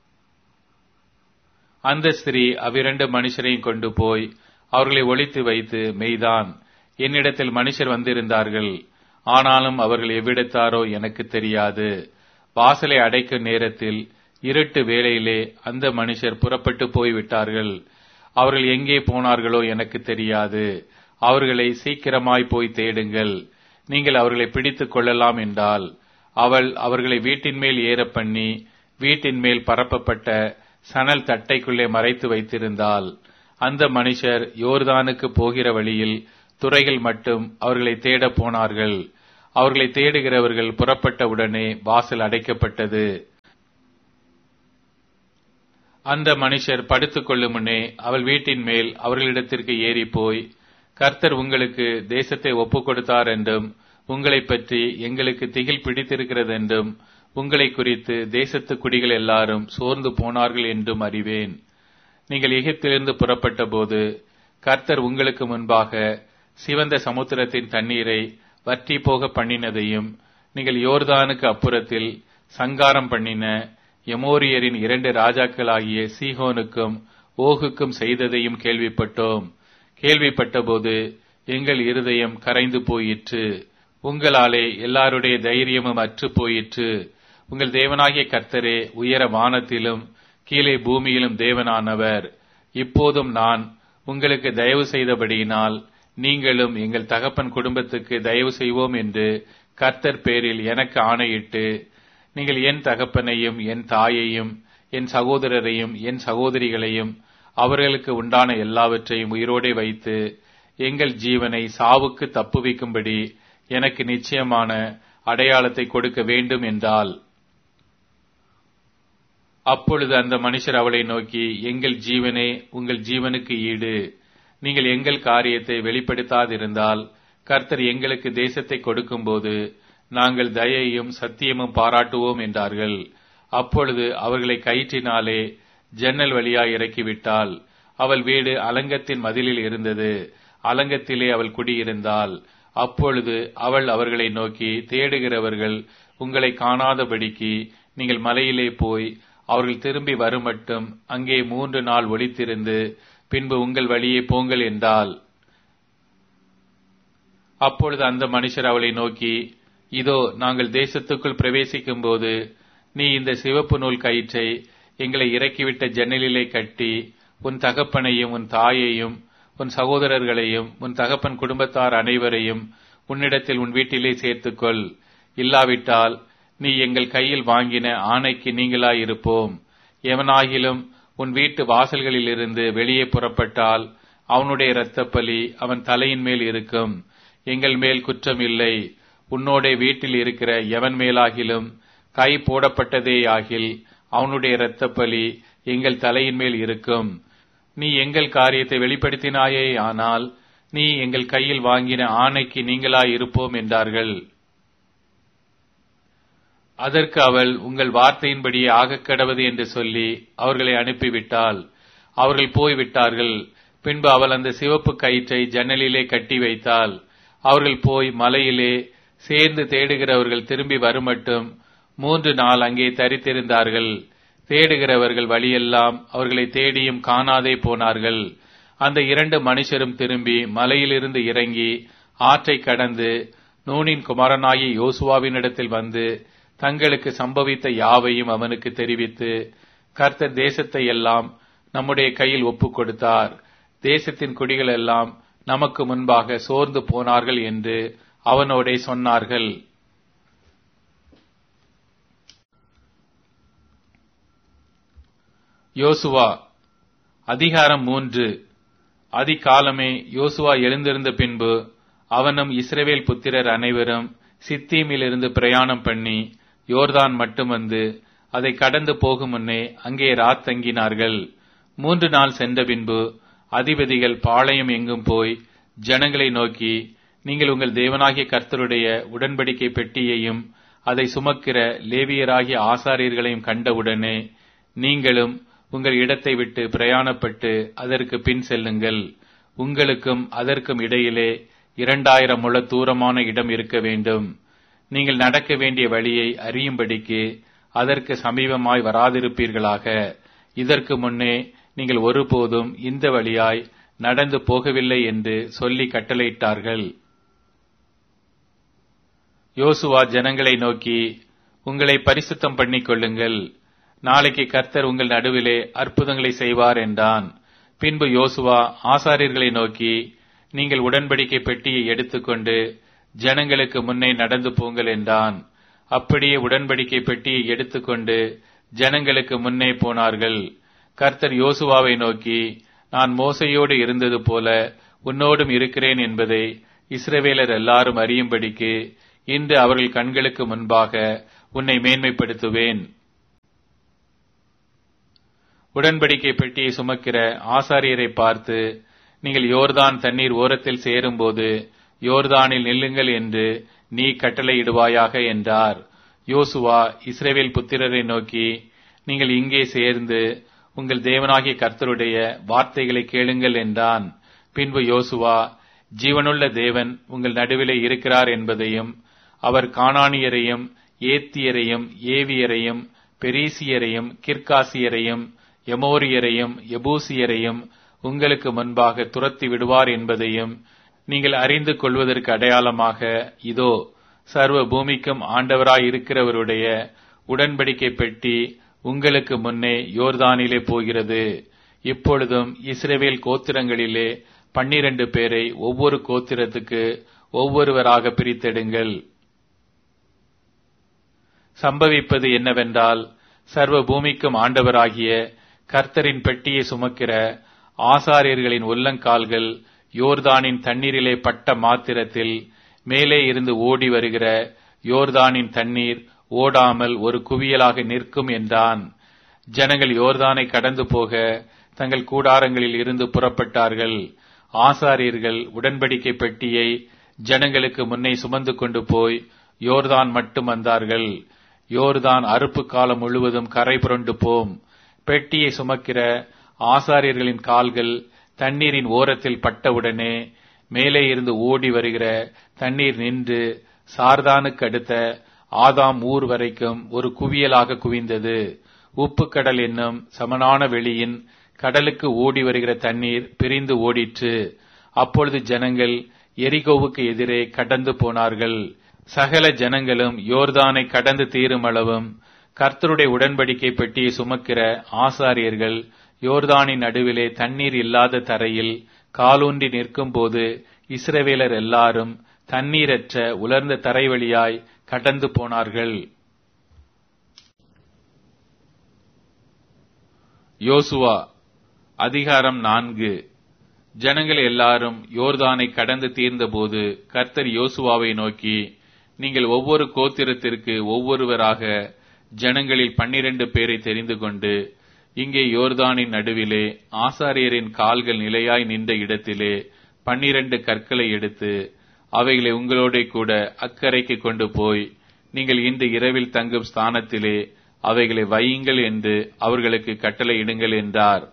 அந்த ஸ்திரீ அவ்விரண்டு மனுஷரையும் கொண்டு போய் அவர்களை ஒளித்து வைத்து, மெய்தான், என்னிடத்தில் மனுஷர் வந்திருந்தார்கள், ஆனாலும் அவர்கள் எவ்விடத்தாரோ எனக்கு தெரியாது. வாசலை அடைக்கும் நேரத்தில் இருட்டு வேளையிலே அந்த மனுஷர் புறப்பட்டு போய்விட்டார்கள். அவர்கள் எங்கே போனார்களோ எனக்கு தெரியாது. அவர்களை சீக்கிரமாய் போய் தேடுங்கள், நீங்கள் அவர்களை பிடித்துக் கொள்ளலாம் என்றால். அவள் அவர்களை வீட்டின் மேல் ஏற பண்ணி வீட்டின் மேல் பரப்பப்பட்ட சணல் தட்டைக்குள்ளே மறைத்து வைத்திருந்தாள். அந்த மனுஷர் யோர்தானுக்கு போகிற வழியில் துறைகள் மட்டும் அவர்களை தேட போனார்கள். அவர்களை தேடுகிறவர்கள் புறப்பட்ட உடனே வாசல் அடைக்கப்பட்டது. அந்த மனுஷர் படுத்துக் கொள்ளும் முன்னே அவள் வீட்டின் மேல் அவர்களிடத்திற்கு ஏறி போய், கர்த்தர் உங்களுக்கு தேசத்தை ஒப்புக் கொடுத்தார் என்றும், உங்களைப் பற்றி எங்களுக்கு திகில் பிடித்திருக்கிறது என்றும், உங்களை குறித்து தேசத்து குடிகள் எல்லாரும் சோர்ந்து போனார்கள் என்றும் அறிவேன். நீங்கள் எகிப்திலிருந்து புறப்பட்ட போது கர்த்தர் உங்களுக்கு முன்பாக சிவந்த சமுத்திரத்தின் தண்ணீரை வற்றி போக பண்ணினதையும், நீங்கள் யோர்தானுக்கு அப்புறத்தில் சங்காரம் பண்ணின எமோரியரின் 2 ராஜாக்களாகிய சீகோனுக்கும் ஓகுக்கும் செய்ததையும் கேள்விப்பட்டோம். கேள்விப்பட்டபோது எங்கள் இருதயம் கரைந்து போயிற்று. உங்களாலே எல்லாருடைய தைரியமும் அற்று போயிற்று. உங்கள் தேவனாகிய கர்த்தரே உயர வானத்திலும் கீழே பூமியிலும் தேவனானவர். இப்போதும் நான் உங்களுக்கு தயவு செய்தபடியினால் நீங்களும் எங்கள் தகப்பன் குடும்பத்துக்கு தயவு செய்வோம் என்று கர்த்தர் பேரில் எனக்கு ஆணையிட்டு, நீங்கள் என் தகப்பனையும் என் தாயையும் என் சகோதரரையும் என் சகோதரிகளையும் அவர்களுக்கு உண்டான எல்லாவற்றையும் உயிரோடே வைத்து எங்கள் ஜீவனை சாவுக்கு தப்புவிக்கும்படி எனக்கு நிச்சயமான அடையாளத்தை கொடுக்க வேண்டும் என்றாள். அப்பொழுது அந்த மனுஷர் அவளை நோக்கி, எங்கள் ஜீவனே உங்கள் ஜீவனுக்கு ஈடு. நீங்கள் எங்கள் காரியத்தை வெளிப்படுத்தாதிருந்தால் கர்த்தர் எங்களுக்கு தேசத்தை கொடுக்கும்போது நாங்கள் தயையும் சத்தியமும் பாராட்டுவோம் என்றார்கள். அப்பொழுது அவர்களை கயிற்றினாலே ஜன்னல் வழியாய் இறக்கிவிட்டாள். அவள் வீடு அலங்கத்தின் மதிலில் இருந்தது. அலங்கத்திலே அவள் குடியிருந்தாள். அப்பொழுது அவள் அவர்களை நோக்கி, தேடுகிறவர்கள் உங்களை காணாதபடிக்கு நீங்கள் மலையிலே போய் அவர்கள் திரும்பி வருமட்டும் அங்கே 3 நாள் ஒளித்திருந்து பின்பு உங்கள் வழியே போங்கள் என்றாள். அப்பொழுது அந்த மனுஷர் அவளை நோக்கி, இதோ நாங்கள் தேசத்துக்குள் பிரவேசிக்கும் போது நீ இந்த சிவப்பு நூல் கயிற்றை எங்களை இறக்கிவிட்ட ஜன்னலிலே கட்டி உன் தகப்பனையும் உன் தாயையும் உன் சகோதரர்களையும் உன் தகப்பன் குடும்பத்தார் அனைவரையும் உன்னிடத்தில் உன் வீட்டிலே சேர்த்துக்கொள். இல்லாவிட்டால் நீ எங்கள் கையில் வாங்கின ஆணைக்கு நீங்களாயிருப்போம். எவனாகிலும் உன் வீட்டு வாசல்களிலிருந்து வெளியே புறப்பட்டால் அவனுடைய இரத்தப்பலி அவன் தலையின் மேல் இருக்கும். எங்கள் மேல் குற்றம் இல்லை. உன்னோட வீட்டில் இருக்கிற எவன் மேலாகிலும் கை போடப்பட்டதேயாகில் அவனுடைய இரத்தப்பலி எங்கள் தலையின் மேல் இருக்கும். நீ எங்கள் காரியத்தை வெளிப்படுத்தினாயே, ஆனால் நீ எங்கள் கையில் வாங்கின ஆணைக்கு நீங்களாயிருப்போம் என்றார்கள். அதற்கு அவள், உங்கள் வார்த்தையின்படியே ஆகக்கடவது என்று சொல்லி அவர்களை அனுப்பிவிட்டாள். அவர்கள் போய்விட்டார்கள். பின்பு அவள் அந்த சிவப்பு கயிற்றை ஜன்னலிலே கட்டி வைத்தாள். அவர்கள் போய் மலையிலே சேர்ந்து தேடுகிறவர்கள் திரும்பி வருமட்டும் 3 நாள் அங்கே தரித்திருந்தார்கள். தேடுகிறவர்கள் வழியெல்லாம் அவர்களை தேடியும் காணாதே போனார்கள். அந்த 2 மனுஷரும் திரும்பி மலையிலிருந்து இறங்கி ஆற்றை கடந்து நூனின் குமாரனாகிய யோசுவாவினிடத்தில் வந்து தங்களுக்கு சம்பவித்த யாவையும் அவனுக்கு தெரிவித்து, கர்த்தர் தேசத்தை எல்லாம் நம்முடைய கையில் ஒப்புக் கொடுத்தார். தேசத்தின் குடிகள் எல்லாம் நமக்கு முன்பாக சோர்ந்து போனார்கள் என்று அவனோடே சொன்னார்கள். யோசுவா அதிகாரம் 3. அதிகாலமே யோசுவா எழுந்திருந்த பின்பு அவனும் இஸ்ரவேல் புத்திரர் அனைவரும் சித்தீமிலிருந்து பிரயாணம் பண்ணி யோர்தான் மட்டும் வந்து அதை கடந்து போகும் முன்னே அங்கே ராத் தங்கினார்கள். 3 நாள் சென்ற பின்பு அதிபதிகள் பாளையம் எங்கும் போய் ஜனங்களை நோக்கி, நீங்கள் உங்கள் தேவனாகிய கர்த்தருடைய உடன்படிக்கை பெட்டியையும் அதை சுமக்கிற லேவியராகிய ஆசாரியர்களையும் கண்டவுடனே நீங்களும் உங்கள் இடத்தை விட்டு பிரயாணப்பட்டு அதற்கு பின் செல்லுங்கள். உங்களுக்கும் அதற்கும் இடையிலே 2000 முழ தூரமான இடம் இருக்க வேண்டும். நீங்கள் நடக்க வேண்டிய வழியை அறியும்படிக்கு அதற்கு சமீபமாய் வராதிருப்பீர்களாக. இதற்கு முன்னே நீங்கள் ஒருபோதும் இந்த வழியாய் நடந்து போகவில்லை என்று சொல்லி கட்டளையிட்டார்கள். யோசுவா ஜனங்களை நோக்கி, உங்களை பரிசுத்தம் பண்ணிக் கொள்ளுங்கள். நாளைக்கு கர்த்தர் உங்கள் நடுவிலே அற்புதங்களை செய்வார் என்றான். பின்பு யோசுவா ஆசாரியர்களை நோக்கி, நீங்கள் உடன்படிக்கை பெட்டியை எடுத்துக்கொண்டு ஜனங்களுக்கு முன்னே நடந்து போங்கள் என்றான். அப்படியே உடன்படிக்கை பெட்டியை எடுத்துக்கொண்டு ஜனங்களுக்கு முன்னே போனார்கள். கர்த்தர் யோசுவாவை நோக்கி, நான் மோசையோடு இருந்தது போல உன்னோடும் இருக்கிறேன் என்பதை இஸ்ரவேலர் எல்லாரும் அறியும்படிக்கு இன்று அவர்கள் கண்களுக்கு முன்பாக உன்னை மேன்மைப்படுத்துவேன். உடன்படிக்கை பெட்டியை சுமக்கிற ஆசாரியரை பார்த்து, நீங்கள் யோர்தான் தண்ணீர் ஓரத்தில் சேரும்போது யோர்தானில் நில்லுங்கள் என்று நீ கட்டளையிடுவாயாக என்றார். யோசுவா இஸ்ரவேல் புத்திரரை நோக்கி, நீங்கள் இங்கே சேர்ந்து உங்கள் தேவனாகிய கர்த்தருடைய வார்த்தைகளை கேளுங்கள் என்றான். பின்பு யோசுவா, ஜீவனுள்ள தேவன் உங்கள் நடுவிலே இருக்கிறார் என்பதையும், அவர் கானானியரையும் ஏத்தியரையும் ஏவியரையும் பெரிசியரையும் கிர்காசியரையும் எமோரியரையும் எபூசியரையும் உங்களுக்கு முன்பாக துரத்தி விடுவார் என்பதையும் நீங்கள் அறிந்து கொள்வதற்கு அடையாளமாக, இதோ சர்வ பூமிக்கும் ஆண்டவராய் இருக்கிறவருடைய உடன்படிக்கை பெட்டி உங்களுக்கு முன்னே யோர்தானிலே போகிறது. இப்பொழுதும் இஸ்ரவேல் கோத்திரங்களிலே 12 பேரை ஒவ்வொரு கோத்திரத்துக்கு ஒவ்வொருவராக பிரித்தெடுங்கள். சம்பவிப்பது என்னவென்றால், சர்வ பூமிக்கும் ஆண்டவராகிய கர்த்தரின் பெட்டியை சுமக்கிற ஆசாரியர்களின் உள்ளங்கால்கள் யோர்தானின் தண்ணீரிலே பட்ட மாத்திரத்தில் மேலே இருந்து ஓடி வருகிற யோர்தானின் தண்ணீர் ஓடாமல் ஒரு குவியலாக நிற்கும் என்றான். ஜனங்கள் யோர்தானை கடந்து போக தங்கள் கூடாரங்களில் இருந்து புறப்பட்டார்கள். ஆசாரியர்கள் உடன்படிக்கை பெட்டியை ஜனங்களுக்கு முன்னே சுமந்து கொண்டு போய் யோர்தான் மட்டும் வந்தார்கள். யோர்தான் அறுப்பு காலம் முழுவதும் கரை புரண்டு போம். பெட்டியை சுமக்கிற ஆசாரியர்களின் கால்கள் தண்ணீரின் ஓரத்தில் பட்டவுடனே மேலே இருந்து ஓடி வருகிற தண்ணீர் நின்று சார்தானுக்கு அடுத்த ஆதாம் ஊர் வரைக்கும் ஒரு குவியலாக குவிந்தது. உப்பு கடல் என்னும் சமனான வெளியின் கடலுக்கு ஓடி வருகிற தண்ணீர் பிரிந்து ஓடிற்று. அப்பொழுது ஜனங்கள் எரிகோவுக்கு எதிரே கடந்து போனார்கள். சகல ஜனங்களும் யோர்தானை கடந்து தீருமளவும் கர்த்தருடைய உடன்படிக்கை பெட்டியை சுமக்கிற ஆசாரியர்கள் யோர்தானின் நடுவிலே தண்ணீர் இல்லாத தரையில் காலூன்றி நிற்கும் போது இஸ்ரவேலர் எல்லாரும் தண்ணீரற்ற உலர்ந்த தரை வழியாய் கடந்து போனார்கள். யோசுவா அதிகாரம் 4. ஜனங்கள் எல்லாரும் யோர்தானை கடந்து தீர்ந்தபோது கர்த்தர் யோசுவாவை நோக்கி, நீங்கள் ஒவ்வொரு கோத்திரத்திற்கு ஒவ்வொருவராக ஜனங்களில் 12 பேரை தெரிந்து கொண்டு இங்கே யோர்தானின் நடுவிலே ஆசாரியரின் கால்கள் நிலையாய் நின்ற இடத்திலே 12 கற்களை எடுத்து அவைகளை உங்களோட கூட அக்கரைக்கு கொண்டு போய் நீங்கள் இன்று இரவில் தங்கும் ஸ்தானத்திலே அவைகளை வையுங்கள் என்று அவர்களுக்கு கட்டளையிடுங்கள் என்றார்.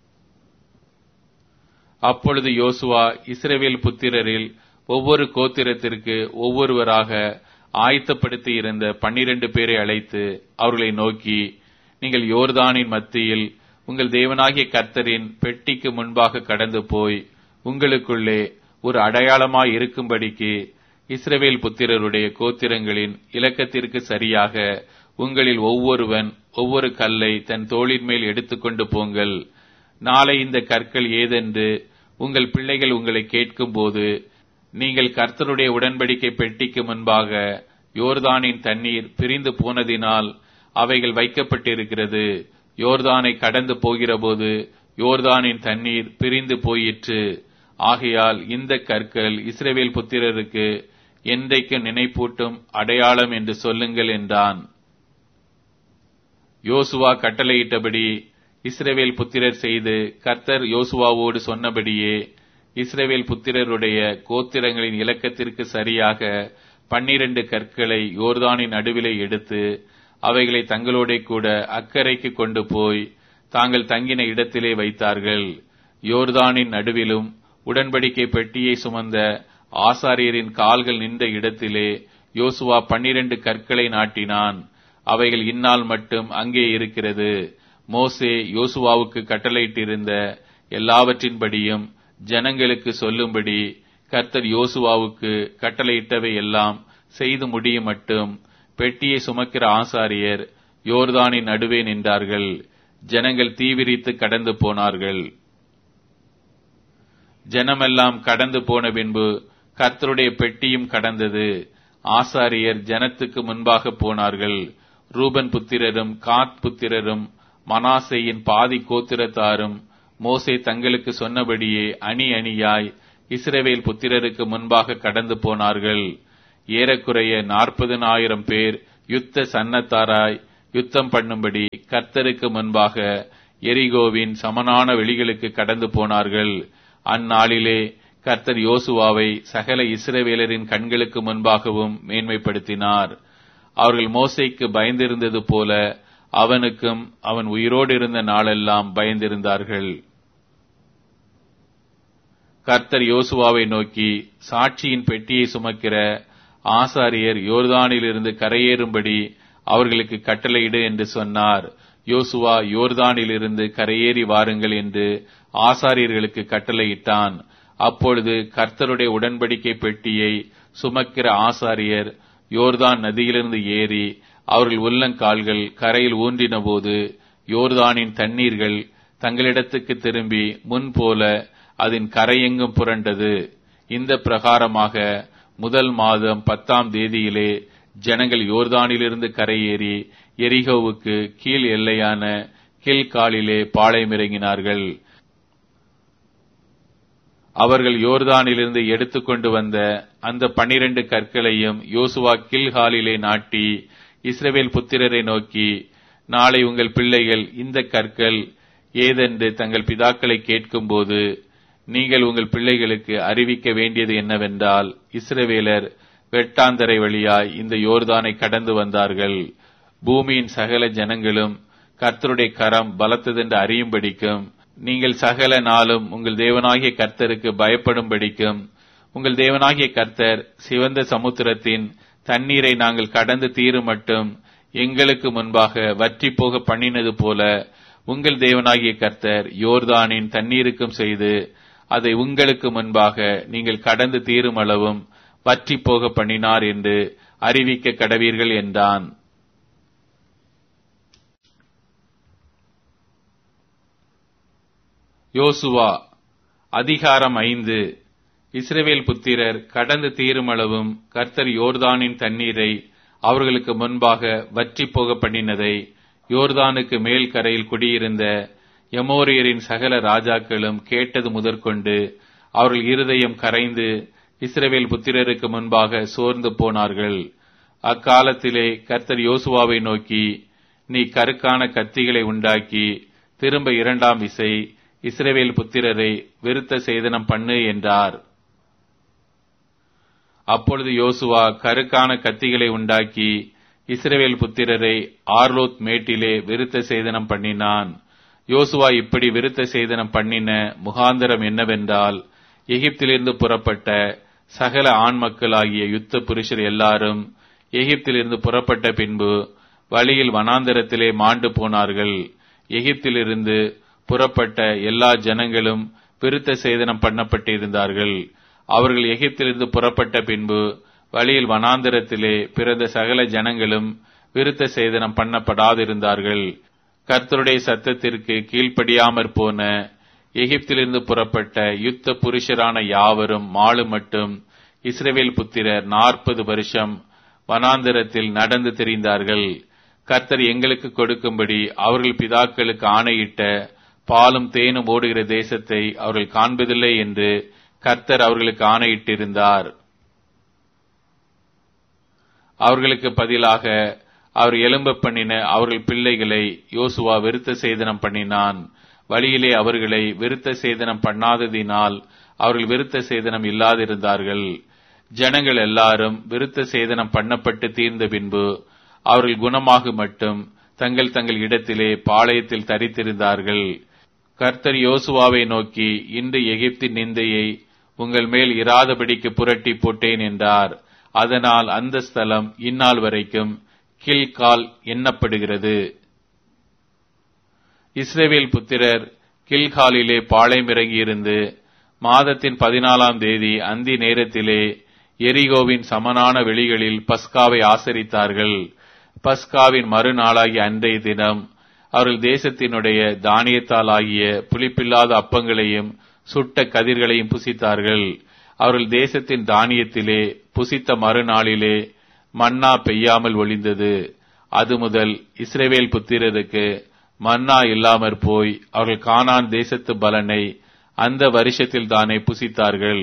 அப்பொழுது யோசுவா இஸ்ரவேல் புத்திரரில் ஒவ்வொரு கோத்திரத்திற்கு ஒவ்வொருவராக ஆயத்தப்படுத்தி இருந்த 12 பேரை அழைத்து அவர்களை நோக்கி, நீங்கள் யோர்தானின் மத்தியில் உங்கள் தேவனாகிய கர்த்தரின் பெட்டிக்கு முன்பாக கடந்து போய் உங்களுக்குள்ளே ஒரு அடையாளமாய் இருக்கும்படிக்கு இஸ்ரவேல் புத்திரருடைய கோத்திரங்களின் இலக்கத்திற்கு சரியாக உங்களில் ஒவ்வொருவன் ஒவ்வொரு கல்லை தன் தோளின் மேல் எடுத்துக்கொண்டு போங்கள். நாளை இந்த கற்கள் ஏதென்று உங்கள் பிள்ளைகள் உங்களை கேட்கும் போது நீங்கள் கர்த்தருடைய உடன்படிக்கை பெட்டிக்கு முன்பாக யோர்தானின் தண்ணீர் பிரிந்து போனதினால் அவைகள் வைக்கப்பட்டிருக்கிறது. யோர்தானை கடந்து போகிற போது யோர்தானின் தண்ணீர் பிரிந்து போயிற்று. ஆகையால் இந்த கற்கள் இஸ்ரவேல் புத்திரருக்கு என்றைக்கு நினைப்பூட்டும் அடையாளம் என்று சொல்லுங்கள் என்றான். யோசுவா கட்டளையிட்டபடி இஸ்ரவேல் புத்திரர் செய்து கர்த்தர் யோசுவாவோடு சொன்னபடியே இஸ்ரவேல் புத்திரருடைய கோத்திரங்களின் இலக்கத்திற்கு சரியாக 12 கற்களை யோர்தானின் நடுவிலே எடுத்து அவைகளை தங்களோட கூட அக்கரைக்கு கொண்டு போய் தாங்கள் தங்கின இடத்திலே வைத்தார்கள். யோர்தானின் நடுவிலும் உடன்படிக்கை பெட்டியை சுமந்த ஆசாரியரின் கால்கள் நின்ற இடத்திலே யோசுவா 12 கற்களை நாட்டினான். அவைகள் இந்நாள் மட்டும் அங்கே இருக்கிறது. மோசே யோசுவாவுக்கு கட்டளையிட்டிருந்த எல்லாவற்றின்படியும் ஜனங்களுக்கு சொல்லும்படி கர்த்தர் யோசுவாவுக்கு கட்டளையிட்டவை எல்லாம் செய்து முடியும் மட்டும் பெட்டியை சுமக்கிற ஆசாரியர் யோர்தானின் நடுவே நின்றார்கள். ஜனங்கள் தீவிரித்து கடந்து போனார்கள். ஜனமெல்லாம் கடந்து போன பின்பு கர்த்தருடைய பெட்டியும் கடந்தது. ஆசாரியர் ஜனத்துக்கு முன்பாக போனார்கள். ரூபன் புத்திரரும் காத் புத்திரரும் மனாசேயின் பாதி கோத்திரத்தாரும் மோசே தங்களுக்கு சொன்னபடியே அணி அணியாய் இஸ்ரவேல் புத்திரருக்கு முன்பாக கடந்து போனார்கள். ஏறக்குறைய 40,000 பேர் யுத்த சன்னத்தாராய் யுத்தம் பண்ணும்படி கர்த்தருக்கு முன்பாக எரிகோவின் சமனான வெளிகளுக்கு கடந்து போனார்கள். அந்நாளிலே கர்த்தர் யோசுவாவை சகல இஸ்ரவேலரின் கண்களுக்கு முன்பாகவும் மேன்மைப்படுத்தினார். அவர்கள் மோசேக்கு பயந்திருந்தது போல அவனுக்கும் அவன் உயிரோடு இருந்த நாளெல்லாம் பயந்திருந்தார்கள். கர்த்தர் யோசுவாவை நோக்கி, சாட்சியின் பெட்டியை சுமக்கிற ஆசாரியர் யோர்தானிலிருந்து கரையேறும்படி அவர்களுக்கு கட்டளையிடு என்று சொன்னார். யோசுவா யோர்தானிலிருந்து கரையேறி வாருங்கள் என்று ஆசாரியர்களுக்கு கட்டளையிட்டான். அப்பொழுது கர்த்தருடைய உடன்படிக்கை பெட்டியை சுமக்கிற ஆசாரியர் யோர்தான் நதியிலிருந்து ஏறி அவர்கள் உள்ளங்கால்கள் கரையில் ஊன்றின போது யோர்தானின் தண்ணீர்கள் தங்களிடத்துக்கு திரும்பி முன்போல அதன் கரையெங்கும் புரண்டது. இந்த பிரகாரமாக முதல் மாதம் 10ஆம் தேதியிலே ஜனங்கள் யோர்தானிலிருந்து கரையேறி எரிகோவுக்கு கீழ் எல்லையான கில்காலிலே பாளையமிறங்கினார்கள். அவர்கள் யோர்தானிலிருந்து எடுத்துக்கொண்டு வந்த அந்த 12 கற்களையும் யோசுவா கில்காலிலே நாட்டி இஸ்ரவேல் புத்திரரை நோக்கி, நாளை உங்கள் பிள்ளைகள் இந்த கற்கள் ஏதென்று தங்கள் பிதாக்களை கேட்கும்போது நீங்கள் உங்கள் பிள்ளைகளுக்கு அறிவிக்க வேண்டியது என்னவென்றால், இஸ்ரவேலர் வெட்டாந்தரை வழியாய் இந்த யோர்தானை கடந்து வந்தார்கள். பூமியின் சகல ஜனங்களும் கர்த்தருடைய கரம் பலத்ததென்று அறியும்படிக்கும் நீங்கள் சகல நாளும் உங்கள் தேவனாகிய கர்த்தருக்கு பயப்படும்படிக்கும் உங்கள் தேவனாகிய கர்த்தர் சிவந்த சமுத்திரத்தின் தண்ணீரை நாங்கள் கடந்து தீரும் மட்டும் எங்களுக்கு முன்பாக வற்றி போக பண்ணினது போல உங்கள் தேவனாகிய கர்த்தர் யோர்தானின் தண்ணீருக்கும் செய்து அதை உங்களுக்கு முன்பாக நீங்கள் கடந்து தீரும் அளவும் வற்றி போக பண்ணினார் என்று அறிவிக்க கடவீர்கள் என்றான். யோசுவா அதிகாரம் 5. இஸ்ரவேல் புத்திரர் கடந்து தீருமளவும் கர்த்தர் யோர்தானின் தண்ணீரை அவர்களுக்கு முன்பாக வற்றி போக பண்ணினதை யோர்தானுக்கு மேல் கரையில் குடியிருந்த எமோரியரின் சகல ராஜாக்களும் கேட்டது முதற்கொண்டு அவர்கள் இருதயம் கரைந்து இஸ்ரவேல் புத்திரருக்கு முன்பாக சோர்ந்து போனார்கள். அக்காலத்திலே கர்த்தர் யோசுவாவை நோக்கி, நீ கருக்கான கத்திகளை உண்டாக்கி திரும்ப 2ஆம் விசை இஸ்ரவேல் புத்திரரை விருத்த சேதனம் பண்ணு என்றார். அப்பொழுது யோசுவா கருக்கான கத்திகளை உண்டாக்கி இஸ்ரவேல் புத்திரரை ஆர்லோத் மேட்டிலே விருத்த சேதனம் பண்ணினான். யோசுவா இப்படி விருத்த சேதனம் பண்ணின முகாந்தரம் என்னவென்றால், எகிப்திலிருந்து புறப்பட்ட சகல ஆண் மக்களாகிய யுத்த புருஷர் எல்லாரும் எகிப்திலிருந்து புறப்பட்ட பின்பு வழியில் வனாந்தரத்திலே மாண்டு போனார்கள். எகிப்திலிருந்து புறப்பட்ட எல்லா ஜனங்களும் விருத்த சேதனம் பண்ணப்பட்டிருந்தார்கள். அவர்கள் எகிப்திலிருந்து புறப்பட்ட பின்பு வழியில் வனாந்தரத்திலே பிறந்த சகல ஜனங்களும் விருத்த சேதனம் பண்ணப்படாதிருந்தார்கள். கர்த்தருடைய சத்தத்திற்கு கீழ்ப்படியாமற் போன எகிப்திலிருந்து புறப்பட்ட யுத்த புருஷரான யாவரும் மாலு மட்டும் இஸ்ரவேல் புத்திரர் 40 வருஷம் வனாந்தரத்தில் நடந்து திரிந்தார்கள். கர்த்தர் எங்களுக்கு கொடுக்கும்படி அவர்கள் பிதாக்களுக்கு ஆணையிட்ட பாலும் தேனும் ஓடுகிற தேசத்தை அவர்கள் காண்பதில்லை என்று கர்த்தர் அவர்களுக்கு ஆணையிட்டிருந்தார். அவர்களுக்கு பதிலாக அவர் எழும்ப பண்ணின அவர்கள் பிள்ளைகளை யோசுவா விருத்த சேதனம் பண்ணினான். வழியிலே அவர்களை விருத்த சேதனம் பண்ணாததினால் அவர்கள் விருத்த சேதனம் இல்லாதிருந்தார்கள். ஜனங்கள் எல்லாரும் விருத்த சேதனம் பண்ணப்பட்டு தீர்ந்த பின்பு அவர்கள் குணமாக மட்டும் தங்கள் தங்கள் இடத்திலே பாளையத்தில் தரித்திருந்தார்கள். கர்த்தர் யோசுவாவை நோக்கி, இன்று எகிப்தின் நிந்தையை உங்கள் மேல் இராதபடிக்கு புரட்டி போட்டேன் என்றார். அதனால் அந்த ஸ்தலம் இந்நாள் வரைக்கும் கில்கால் எண்ணப்படுகிறது. இஸ்ரவேல் புத்திரர் கில்காலிலே பாளையமிறங்கியிருந்து மாதத்தின் 14ஆம் தேதி அந்தி நேரத்திலே எரிகோவின் சமனான வெளிகளில் பஸ்காவை ஆசரித்தார்கள். பஸ்காவின் மறுநாளாகிய அன்றைய தினம் அவர்கள் தேசத்தினுடைய தானியத்தால் ஆகிய புளிப்பில்லாத அப்பங்களையும் சுட்ட கதிர்களையும் புசித்தார்கள். அவர்கள் தேசத்தின் தானியத்திலே புசித்த மறுநாளிலே மன்னா பெய்யாமல் ஒளிந்தது. அது முதல் இஸ்ரவேல் புத்திரருக்கு மன்னா இல்லாமற் போய் அவர்கள் கானான் தேசத்து பலனை அந்த வருஷத்தில் தானே புசித்தார்கள்.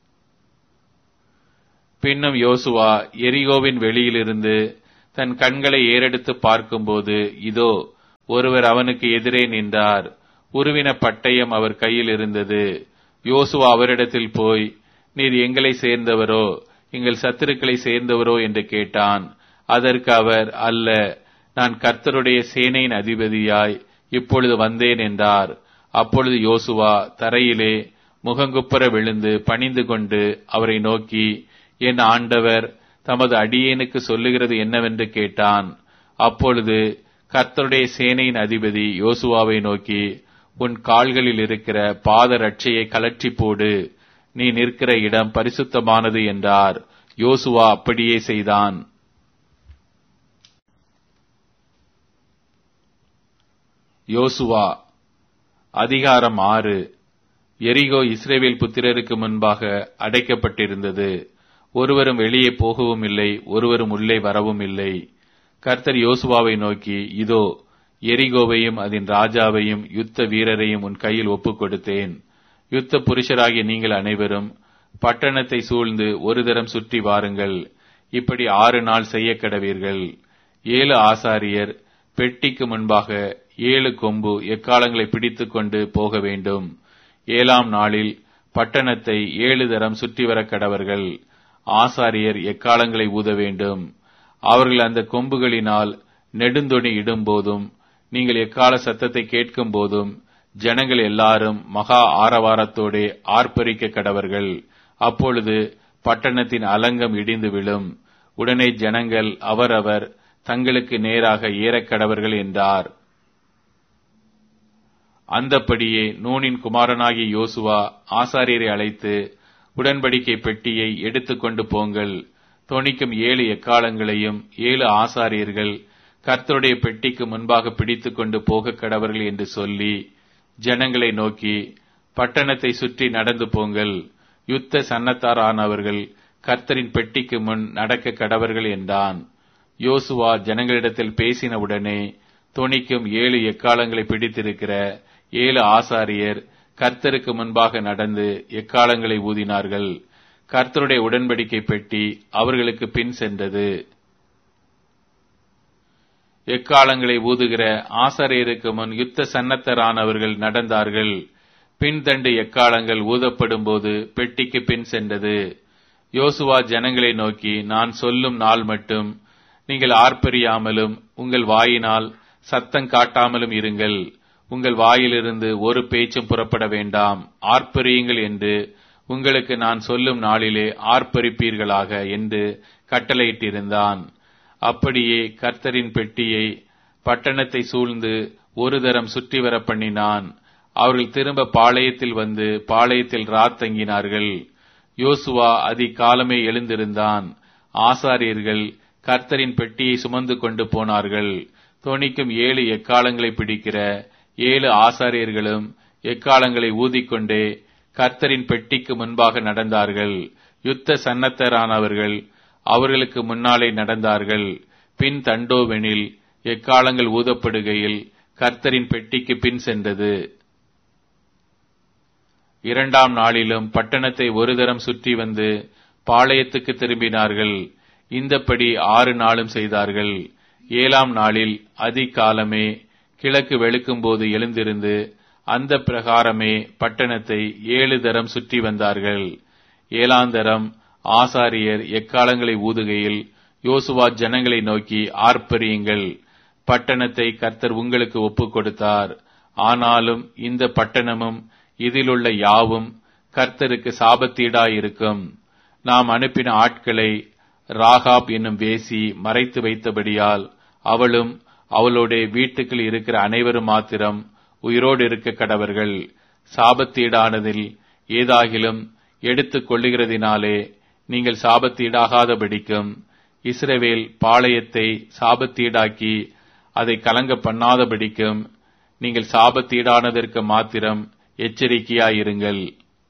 பின்னும் யோசுவா எரிகோவின் வெளியிலிருந்து தன் கண்களை ஏறெடுத்து பார்க்கும்போது, இதோ ஒருவர் அவனுக்கு எதிரே நின்றார். உருவின பட்டயம் அவர் கையில் இருந்தது. யோசுவா அவரிடத்தில் போய், நீர் எங்களை சேர்ந்தவரோ எங்கள் சத்துருக்களை சேர்ந்தவரோ என்று கேட்டான். அதற்கு அவர், அல்ல, நான் கர்த்தருடைய சேனையின் அதிபதியாய் இப்பொழுது வந்தேன் என்றார். அப்பொழுது யோசுவா தரையிலே முகங்குப்புற விழுந்து பணிந்து கொண்டு அவரை நோக்கி, என் ஆண்டவர் தமது அடியேனுக்கு சொல்லுகிறது என்னவென்று கேட்டான். அப்பொழுது கர்த்தருடைய சேனையின் அதிபதி யோசுவாவை நோக்கி, உன் கால்களில் இருக்கிற பாத ரட்சையை கலற்றி போடு, நீ நிற்கிற இடம் பரிசுத்தமானது என்றார். யோசுவா அப்படியே செய்தான். யோசுவா அதிகாரம் 6. எரிகோ இஸ்ரவேல் புத்திரருக்கு முன்பாக அடைக்கப்பட்டிருந்தது. ஒருவரும் வெளியே போகவும் இல்லை, ஒருவரும் உள்ளே வரவும் இல்லை. கர்த்தர் யோசுவாவை நோக்கி, இதோ எரிகோவையும் அதன் ராஜாவையும் யுத்த வீரரையும் உன் கையில் ஒப்புக் கொடுத்தேன். யுத்த புருஷராகிய நீங்கள் அனைவரும் பட்டணத்தை சூழ்ந்து ஒரு தரம் சுற்றி வாருங்கள். இப்படி 6 நாள் செய்ய கடவீர்கள். 7 ஆசாரியர் பெட்டிக்கு முன்பாக 7 கொம்பு எக்காளங்களை பிடித்துக் கொண்டு போக வேண்டும். 7ஆம் நாளில் பட்டணத்தை 7 தரம் சுற்றி வர கடவர்கள். ஆசாரியர் எக்காளங்களை ஊத வேண்டும். அவர்கள் அந்த கொம்புகளினால் நெடுந்தொணி இடும்போதும் நீங்கள் எக்கால சத்தத்தை கேட்கும் போதும் ஜனங்கள் எல்லாரும் மகா ஆரவாரத்தோடே ஆர்ப்பரிக்க கடவர்கள். அப்பொழுது பட்டணத்தின் அலங்கம் இடிந்து விழும். உடனே ஜனங்கள் அவரவர் தங்களுக்கு நேராக ஏறக்கடவர்கள் என்றார். அந்தப்படியே நூனின் குமாரனாகிய யோசுவா ஆசாரியரை அழைத்து, உடன்படிக்கை பெட்டியை எடுத்துக்கொண்டு போங்கள். தொனிக்கும் 7 எக்காளங்களையும் 7 ஆசாரியர்கள் கர்த்தருடைய பெட்டிக்கு முன்பாக பிடித்துக் கொண்டு போக கடவர்கள் என்று சொல்லி ஜனங்களை நோக்கி, பட்டணத்தை சுற்றி நடந்து போங்கள். யுத்த சன்னத்தாரானவர்கள் கர்த்தரின் பெட்டிக்கு முன் நடக்க கடவர்கள் என்றான். யோசுவா ஜனங்களிடத்தில் பேசினவுடனே தொனிக்கும் 7 எக்காளங்களை பிடித்திருக்கிற 7 ஆசாரியர் கர்த்தருக்கு முன்பாக நடந்து எக்காளங்களை ஊதினார்கள். கர்த்தருடைய உடன்படிக்கை பெட்டி அவர்களுக்கு பின் சென்றது. எக்காளங்களை ஊதுகிற ஆசாரியருக்கு முன் யுத்த சன்னத்தரானவர்கள் நடந்தார்கள். பின்தண்டு எக்காளங்கள் ஊதப்படும் போது பெட்டிக்கு பின் சென்றது. யோசுவா ஜனங்களை நோக்கி, நான் சொல்லும் நாள் மட்டும் நீங்கள் ஆர்ப்பரியாமலும் உங்கள் வாயினால் சத்தம் காட்டாமலும் இருங்கள். உங்கள் வாயிலிருந்து ஒரு பேச்சும் புறப்பட வேண்டாம். ஆர்ப்பரியுங்கள் என்று உங்களுக்கு நான் சொல்லும் நாளிலே ஆர்ப்பரிப்பீர்களாக என்று கட்டளையிட்டிருந்தான். அப்படியே கர்த்தரின் பெட்டியை பட்டணத்தை சூழ்ந்து ஒரு தரம் சுற்றி வர பண்ணினான். அவர்கள் திரும்ப பாளையத்தில் வந்து பாளையத்தில் தங்கினார்கள். யோசுவா அதிகாலமே எழுந்திருந்தான். ஆசாரியர்கள் கர்த்தரின் பெட்டியை சுமந்து கொண்டு போனார்கள். தொனிக்கும் 7 எக்காளங்களை பிடிக்கிற 7 ஆசாரியர்களும் எக்காளங்களை ஊதிக்கொண்டே கர்த்தரின் பெட்டிக்கு முன்பாக நடந்தார்கள். யுத்த சன்னத்தரானவர்கள் அவர்களுக்கு முன்னாலே நடந்தார்கள். பின் தண்டோவெனில் எக்காளங்கள் ஊதப்படுகையில் கர்த்தரின் பெட்டிக்கு பின் சென்றது. 2ஆம் நாளிலும் பட்டணத்தை ஒரு தரம் சுற்றி வந்து பாளையத்துக்கு திரும்பினார்கள். இந்தப்படி 6 நாளும் செய்தார்கள். 7ஆம் நாளில் அதிகாலமே கிழக்கு வெளுக்கும்போது எழுந்திருந்து அந்த பிரகாரமே பட்டணத்தை 7 தரம் சுற்றி வந்தார்கள். 7ஆம் தரம் ஆசாரியர் எக்காளங்களை ஊதுகையில் யோசுவா ஜனங்களை நோக்கி, ஆர்ப்பரியுங்கள், பட்டணத்தை கர்த்தர் உங்களுக்கு ஒப்புக் கொடுத்தார். ஆனாலும் இந்த பட்டணமும் இதிலுள்ள யாவும் கர்த்தருக்கு சாபத்தீடாயிருக்கும். நாம் அனுப்பின ஆட்களை ராகாப் என்னும் வேசி மறைத்து வைத்தபடியால் அவளும் அவளுடைய வீட்டுக்குள் இருக்கிற அனைவரும் மாத்திரம் உயிரோடு இருக்க கடவர்கள். சாபத்தீடானதில் ஏதாகிலும் எடுத்துக் கொள்ளுகிறதினாலே நீங்கள் சாபத்தீடாகாதபடிக்கும் இஸ்ரவேல் பாளையத்தை சாபத்தீடாக்கி அதை கலங்க பண்ணாதபடிக்கும் நீங்கள் சாபத்தீடானதற்கு மாத்திரம் எச்சரிக்கையாயிருங்கள்.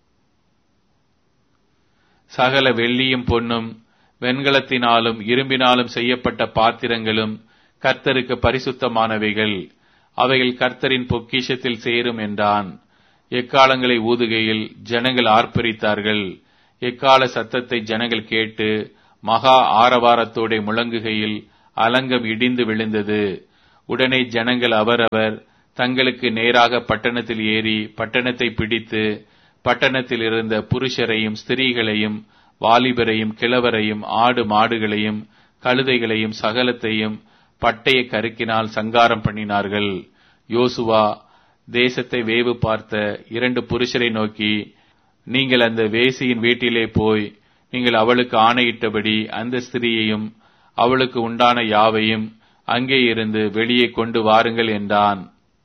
சகல வெள்ளியும் பொன்னும் வெண்கலத்தினாலும் இரும்பினாலும் செய்யப்பட்ட பாத்திரங்களும் கர்த்தருக்கு பரிசுத்தமானவைகள், அவைகள் கர்த்தரின் பொக்கிஷத்தில் சேரும் என்றான். எக்காலங்களை ஊதுகையில் ஜனங்கள் ஆர்ப்பரித்தார்கள். எக்கால சத்தத்தை ஜனங்கள் கேட்டு மகா ஆரவாரத்தோടെ முழங்குகையில் அலங்கம் இடிந்து விழுந்தது. உடனே ஜனங்கள் அவரவர் தங்களுக்கு நேராக பட்டணத்தில் ஏறி பட்டணத்தை பிடித்து பட்டணத்தில் இருந்த புருஷரையும் ஸ்திரீகளையும் வாலிபரையும் கிழவரையும் ஆடு மாடுகளையும் கழுதைகளையும் சகலத்தையும் பட்டய கருக்கினால் சங்காரம் பண்ணினார்கள். யோசுவா தேசத்தை வேவு பார்த்த 2 புருஷரை நோக்கி, நீங்கள் அந்த வேசியின் வீட்டிலே போய் நீங்கள் அவளுக்கு ஆணையிட்டபடி அந்த ஸ்திரீயையும் அவளுக்கு உண்டான யாவையும் அங்கே இருந்து வெளியே கொண்டு வாருங்கள் என்றான்.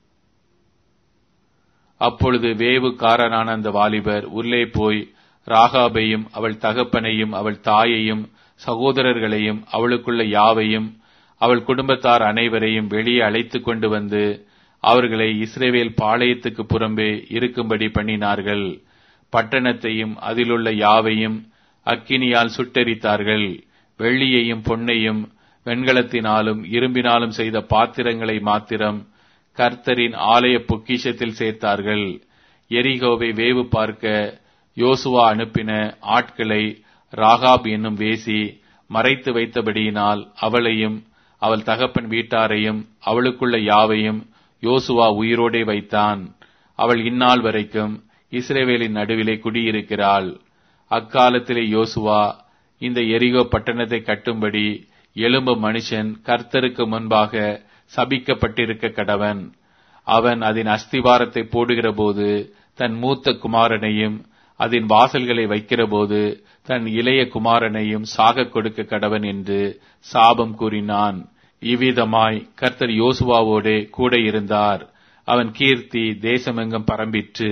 அப்பொழுது வேவுக்காரனான அந்த வாலிபர் உள்ளே போய் ராகாபையும் அவள் தகப்பனையும் அவள் தாயையும் சகோதரர்களையும் அவளுக்குள்ள யாவையும் அவள் குடும்பத்தார் அனைவரையும் வெளியே அழைத்து கொண்டு வந்து அவர்களை இஸ்ரவேல் பாளையத்துக்கு புறம்பே இருக்கும்படி பண்ணினார்கள். பட்டணத்தையும் அதிலுள்ள யாவையும் அக்கினியால் சுட்டெரித்தார்கள். வெள்ளியையும் பொன்னையும் வெண்கலத்தினாலும் இரும்பினாலும் செய்த பாத்திரங்களை மாத்திரம் கர்த்தரின் ஆலய பொக்கிஷத்தில் சேர்த்தார்கள். எரிகோவை வேவு பார்க்க யோசுவா அனுப்பின ஆட்களை ராகாப் என்னும் வேசி மறைத்து வைத்தபடியினால் அவளையும் அவள் தகப்பன் வீட்டாரையும் அவளுக்குள்ள யாவையும் யோசுவா உயிரோடே வைத்தான். அவள் இந்நாள் வரைக்கும் இஸ்ரவேலின் நடுவிலே குடியிருக்கிறாள். அக்காலத்திலே யோசுவா இந்த எரிகோ பட்டணத்தை கட்டும்படி எழும்பும் மனுஷன் கர்த்தருக்கு முன்பாக சபிக்கப்பட்டிருக்க கடவன். அவன் அதன் அஸ்திவாரத்தை போடுகிற போது தன் மூத்த குமாரனையும் அதன் வாசல்களை வைக்கிற போது தன் இளைய குமாரனையும் சாக கொடுக்க கடவன் என்று சாபம் கூறினான். இவ்விதமாய் கர்த்தர் யோசுவாவோடே கூட இருந்தார். அவன் கீர்த்தி தேசமெங்கும் பரம்பிற்று.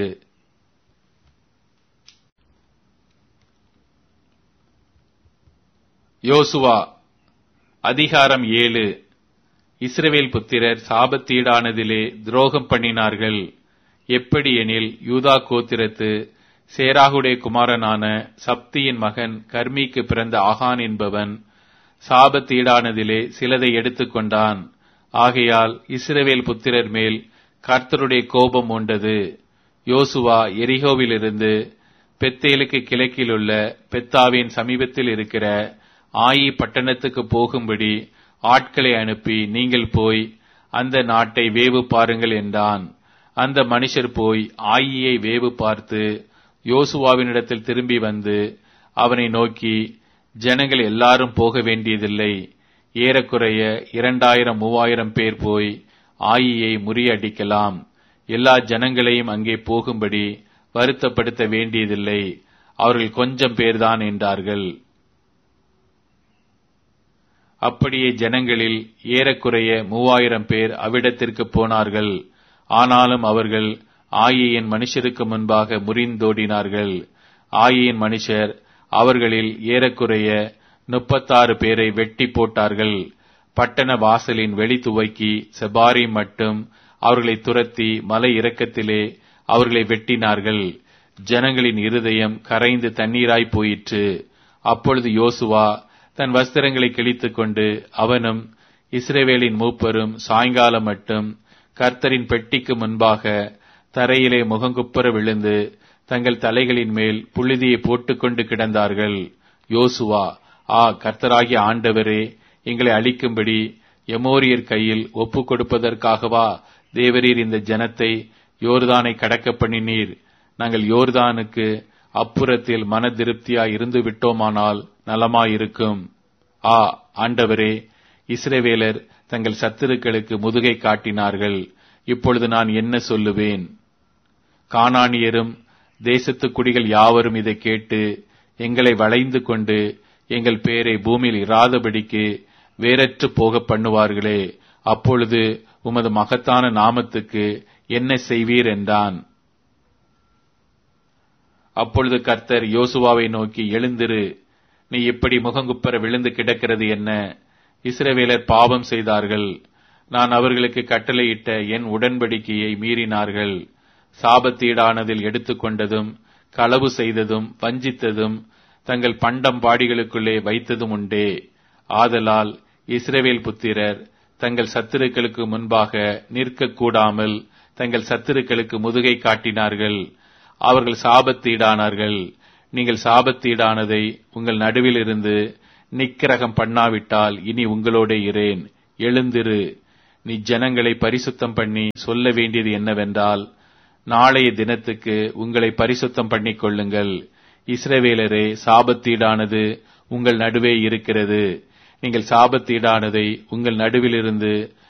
யோசுவா அதிகாரம் 7. இஸ்ரவேல் புத்திரர் சாபத்தீடானதிலே துரோகம் பண்ணினார்கள். எப்படி எனில், யூதா கோத்திரத்து சேராகுடைய குமாரனான சப்தியின் மகன் கர்மிக்கு பிறந்த ஆகான் என்பவன் சாபத்தீடானதிலே சிலதை எடுத்துக்கொண்டான். ஆகையால் இஸ்ரவேல் புத்திரர் மேல் கர்த்தருடைய கோபம் உண்டது. யோசுவா எரிகோவிலிருந்து பெத்தேலுக்கு கிழக்கிலுள்ள பெத்தாவின் சமீபத்தில் இருக்கிற ஆயி பட்டணத்துக்கு போகும்படி ஆட்களை அனுப்பி, நீங்கள் போய் அந்த நாட்டை வேவு பாருங்கள் என்றான். அந்த மனுஷர் போய் ஆயியை வேவு பார்த்து யோசுவாவினிடத்தில் திரும்பி வந்து அவனை நோக்கி, ஜனங்கள் எல்லாரும் போக வேண்டியதில்லை, ஏறக்குறைய 2000-3000 பேர் போய் ஆயியை முறியடிக்கலாம். எல்லா ஜனங்களையும் அங்கே போகும்படி வருத்தப்படுத்த வேண்டியதில்லை, அவர்கள் கொஞ்சம் பேர்தான் என்றார்கள். அப்படியே ஜனங்களில் ஏறக்குறைய 3000 பேர் அவ்விடத்திற்கு போனார்கள். ஆனாலும் அவர்கள் ஆயியின் மனுஷருக்கு முன்பாக முறிந்தோடினார்கள். ஆயியின் மனுஷர் அவர்களில் ஏறக்குறைய 36 பேரை வெட்டி போட்டார்கள். பட்டண வாசலின் வெளி துவக்கி செபாரி மட்டும் அவர்களை துரத்தி மலை இறக்கத்திலே அவர்களை வெட்டினார்கள். ஜனங்களின் இருதயம் கரைந்து தண்ணீராய் போயிற்று. அப்பொழுது யோசுவா தன் வஸ்திரங்களை கிழித்துக் கொண்டு அவனும் இஸ்ரவேலின் மூப்பரும் சாயங்காலம் மட்டும் கர்த்தரின் பெட்டிக்கு முன்பாக தரையிலே முகங்குப்புற விழுந்து தங்கள் தலைகளின் மேல் புழுதியை போட்டுக்கொண்டு கிடந்தார்கள். யோசுவா, கர்த்தராகிய ஆண்டவரே, எங்களை அழிக்கும்படி எமோரியர் கையில் ஒப்புக் கொடுப்பதற்காகவா தேவரீர் இந்த ஜனத்தை யோர்தானை கடக்க பண்ணினீர்? நாங்கள் யோர்தானுக்கு அப்புறத்தில் மன திருப்தியாய் இருந்து விட்டோமானால் நலமாயிருக்கும். ஆண்டவரே, இஸ்ரவேலர் தங்கள் சத்துருக்களுக்கு முதுகை காட்டினார்கள். இப்பொழுது நான் என்ன சொல்லுவேன்? கானானியரும் தேசத்து குடிகள் யாவரும் இதை கேட்டு எங்களை வளைந்து கொண்டு எங்கள் பேரை பூமியில் இராதபடிக்கு வேறற்று போக பண்ணுவார்களே. அப்பொழுது உமது மகத்தான நாமத்துக்கு என்ன செய்வீர் என்றான். அப்பொழுது கர்த்தர் யோசுவாவை நோக்கி, எழுந்திரு, நீ இப்படி முகங்குப்பர விழுந்து கிடக்கிறது என்ன? இஸ்ரவேலர் பாவம் செய்தார்கள். நான் அவர்களுக்கு கட்டளையிட்ட என் உடன்படிக்கையை மீறினார்கள். சாபத்தீடானதில் எடுத்துக்கொண்டதும் களவு செய்ததும் வஞ்சித்ததும் தங்கள் பண்டம் பாடிகளுக்குள்ளே வைத்ததும் உண்டே. ஆதலால் இஸ்ரவேல் புத்திரர் தங்கள் சத்துருக்களுக்கு முன்பாக நிற்கக்கூடாமல் தங்கள் சத்துருக்களுக்கு முதுகை காட்டினார்கள். அவர்கள் சாபத்தீடானார்கள். நீங்கள் சாபத்தீடானதை உங்கள் நடுவில் இருந்து நிக்கிரகம் பண்ணாவிட்டால் இனி உங்களோட இரேன். எழுந்திரு, நீ ஜனங்களை பரிசுத்தம் பண்ணி சொல்ல வேண்டியது என்னவென்றால், நாளைய தினத்துக்கு உங்களை பரிசுத்தம் பண்ணிக் கொள்ளுங்கள். இஸ்ரவேலரே, சாபத்தீடானது உங்கள் நடுவே இருக்கிறது. நீங்கள் சாபத்தீடானதை உங்கள் நடுவிலிருந்து